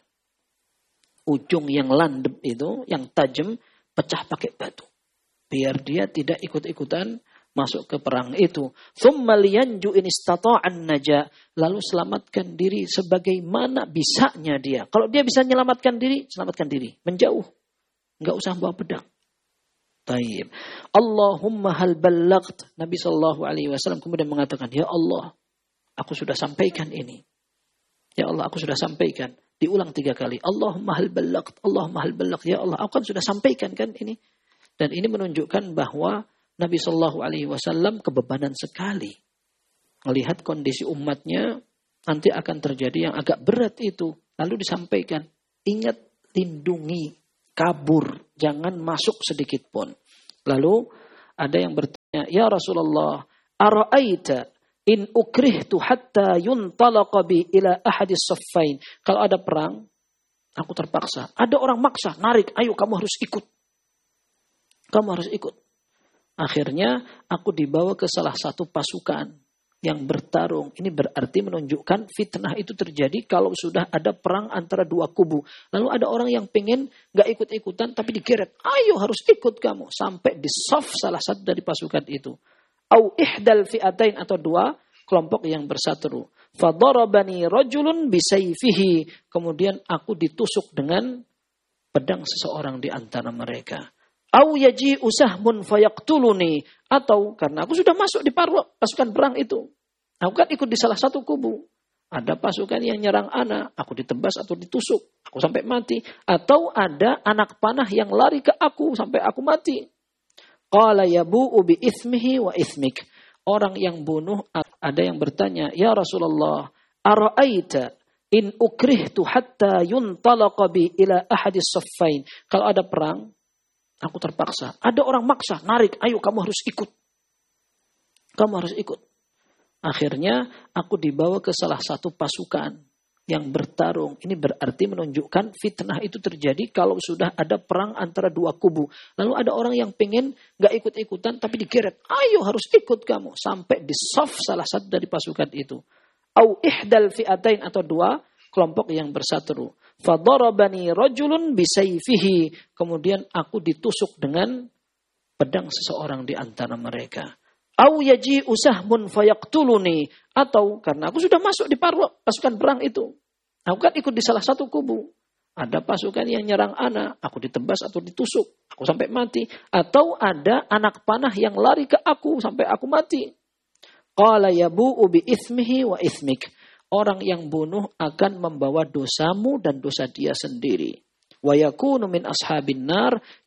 Ujung yang landep itu, yang tajam, pecah pakai batu. Biar dia tidak ikut-ikutan masuk ke perang itu. Thumma liyanju in istata'an naja. Lalu selamatkan diri sebagaimana bisanya dia. Kalau dia bisa menyelamatkan diri, selamatkan diri. Menjauh. Enggak usah bawa pedang. Taib. Allahumma hal ballagt. Nabi SAW kemudian mengatakan, ya Allah, aku sudah sampaikan ini. Ya Allah, aku sudah sampaikan. Diulang 3 kali. Allahumma hal ballagt. Allahumma hal ballagt. Ya Allah, aku kan sudah sampaikan kan ini. Dan ini menunjukkan bahwa Nabi SAW kebebanan sekali. Melihat kondisi umatnya, nanti akan terjadi yang agak berat itu. Lalu disampaikan, ingat, lindungi, kabur, jangan masuk sedikit pun. Lalu ada yang bertanya, Ya Rasulullah, ara'aita in ukrihtu hatta yuntalaqa bi ila ahadis saffain. Kalau ada perang, aku terpaksa. Ada orang maksa, narik, ayo kamu harus ikut. Kamu harus ikut. Akhirnya aku dibawa ke salah satu pasukan yang bertarung. Ini berarti menunjukkan fitnah itu terjadi kalau sudah ada perang antara dua kubu. Lalu ada orang yang pengen gak ikut-ikutan tapi digeret. Ayo harus ikut kamu. Sampai di saf salah satu dari pasukan itu. Au ihdal fi'atain atau dua kelompok yang bersatu. Fadarabani rajulun bisayfihi. Kemudian aku ditusuk dengan pedang seseorang di antara mereka. Au yaji'u sahmun fayaqtuluni. Atau karena aku sudah masuk di pasukan perang itu. Aku kan ikut di salah satu kubu. Ada pasukan yang nyerang anak. Aku ditebas atau ditusuk. Aku sampai mati. Atau ada anak panah yang lari ke aku sampai aku mati. Qala yabu'u bi ithmihi wa ithmik. Orang yang bunuh, ada yang bertanya, ya Rasulullah, ara'aita in ukrihtu hatta yuntalaqa bi ila ahadis saffain. Kalau ada perang, aku terpaksa. Ada orang maksa, narik, ayo kamu harus ikut. Kamu harus ikut. Akhirnya aku dibawa ke salah satu pasukan yang bertarung. Ini berarti menunjukkan fitnah itu terjadi kalau sudah ada perang antara dua kubu. Lalu ada orang yang pengen gak ikut-ikutan tapi digeret. Ayo harus ikut kamu. Sampai di saf salah satu dari pasukan itu. Au ihdal fi'atain atau dua kelompok yang bersatu. Fadarabani rajulun bisayfihi. Kemudian aku ditusuk dengan pedang seseorang di antara mereka. Au yaji'u sahmun fayaqtuluni. Atau karena aku sudah masuk di pasukan perang itu. Aku kan ikut di salah satu kubu. Ada pasukan yang nyerang anak. Aku ditebas atau ditusuk. Aku sampai mati. Atau ada anak panah yang lari ke aku sampai aku mati. Qala yabu'u bi ithmihi wa ithmik. Orang yang bunuh akan membawa dosamu dan dosa dia sendiri. Wa yakunu min ashabin nar.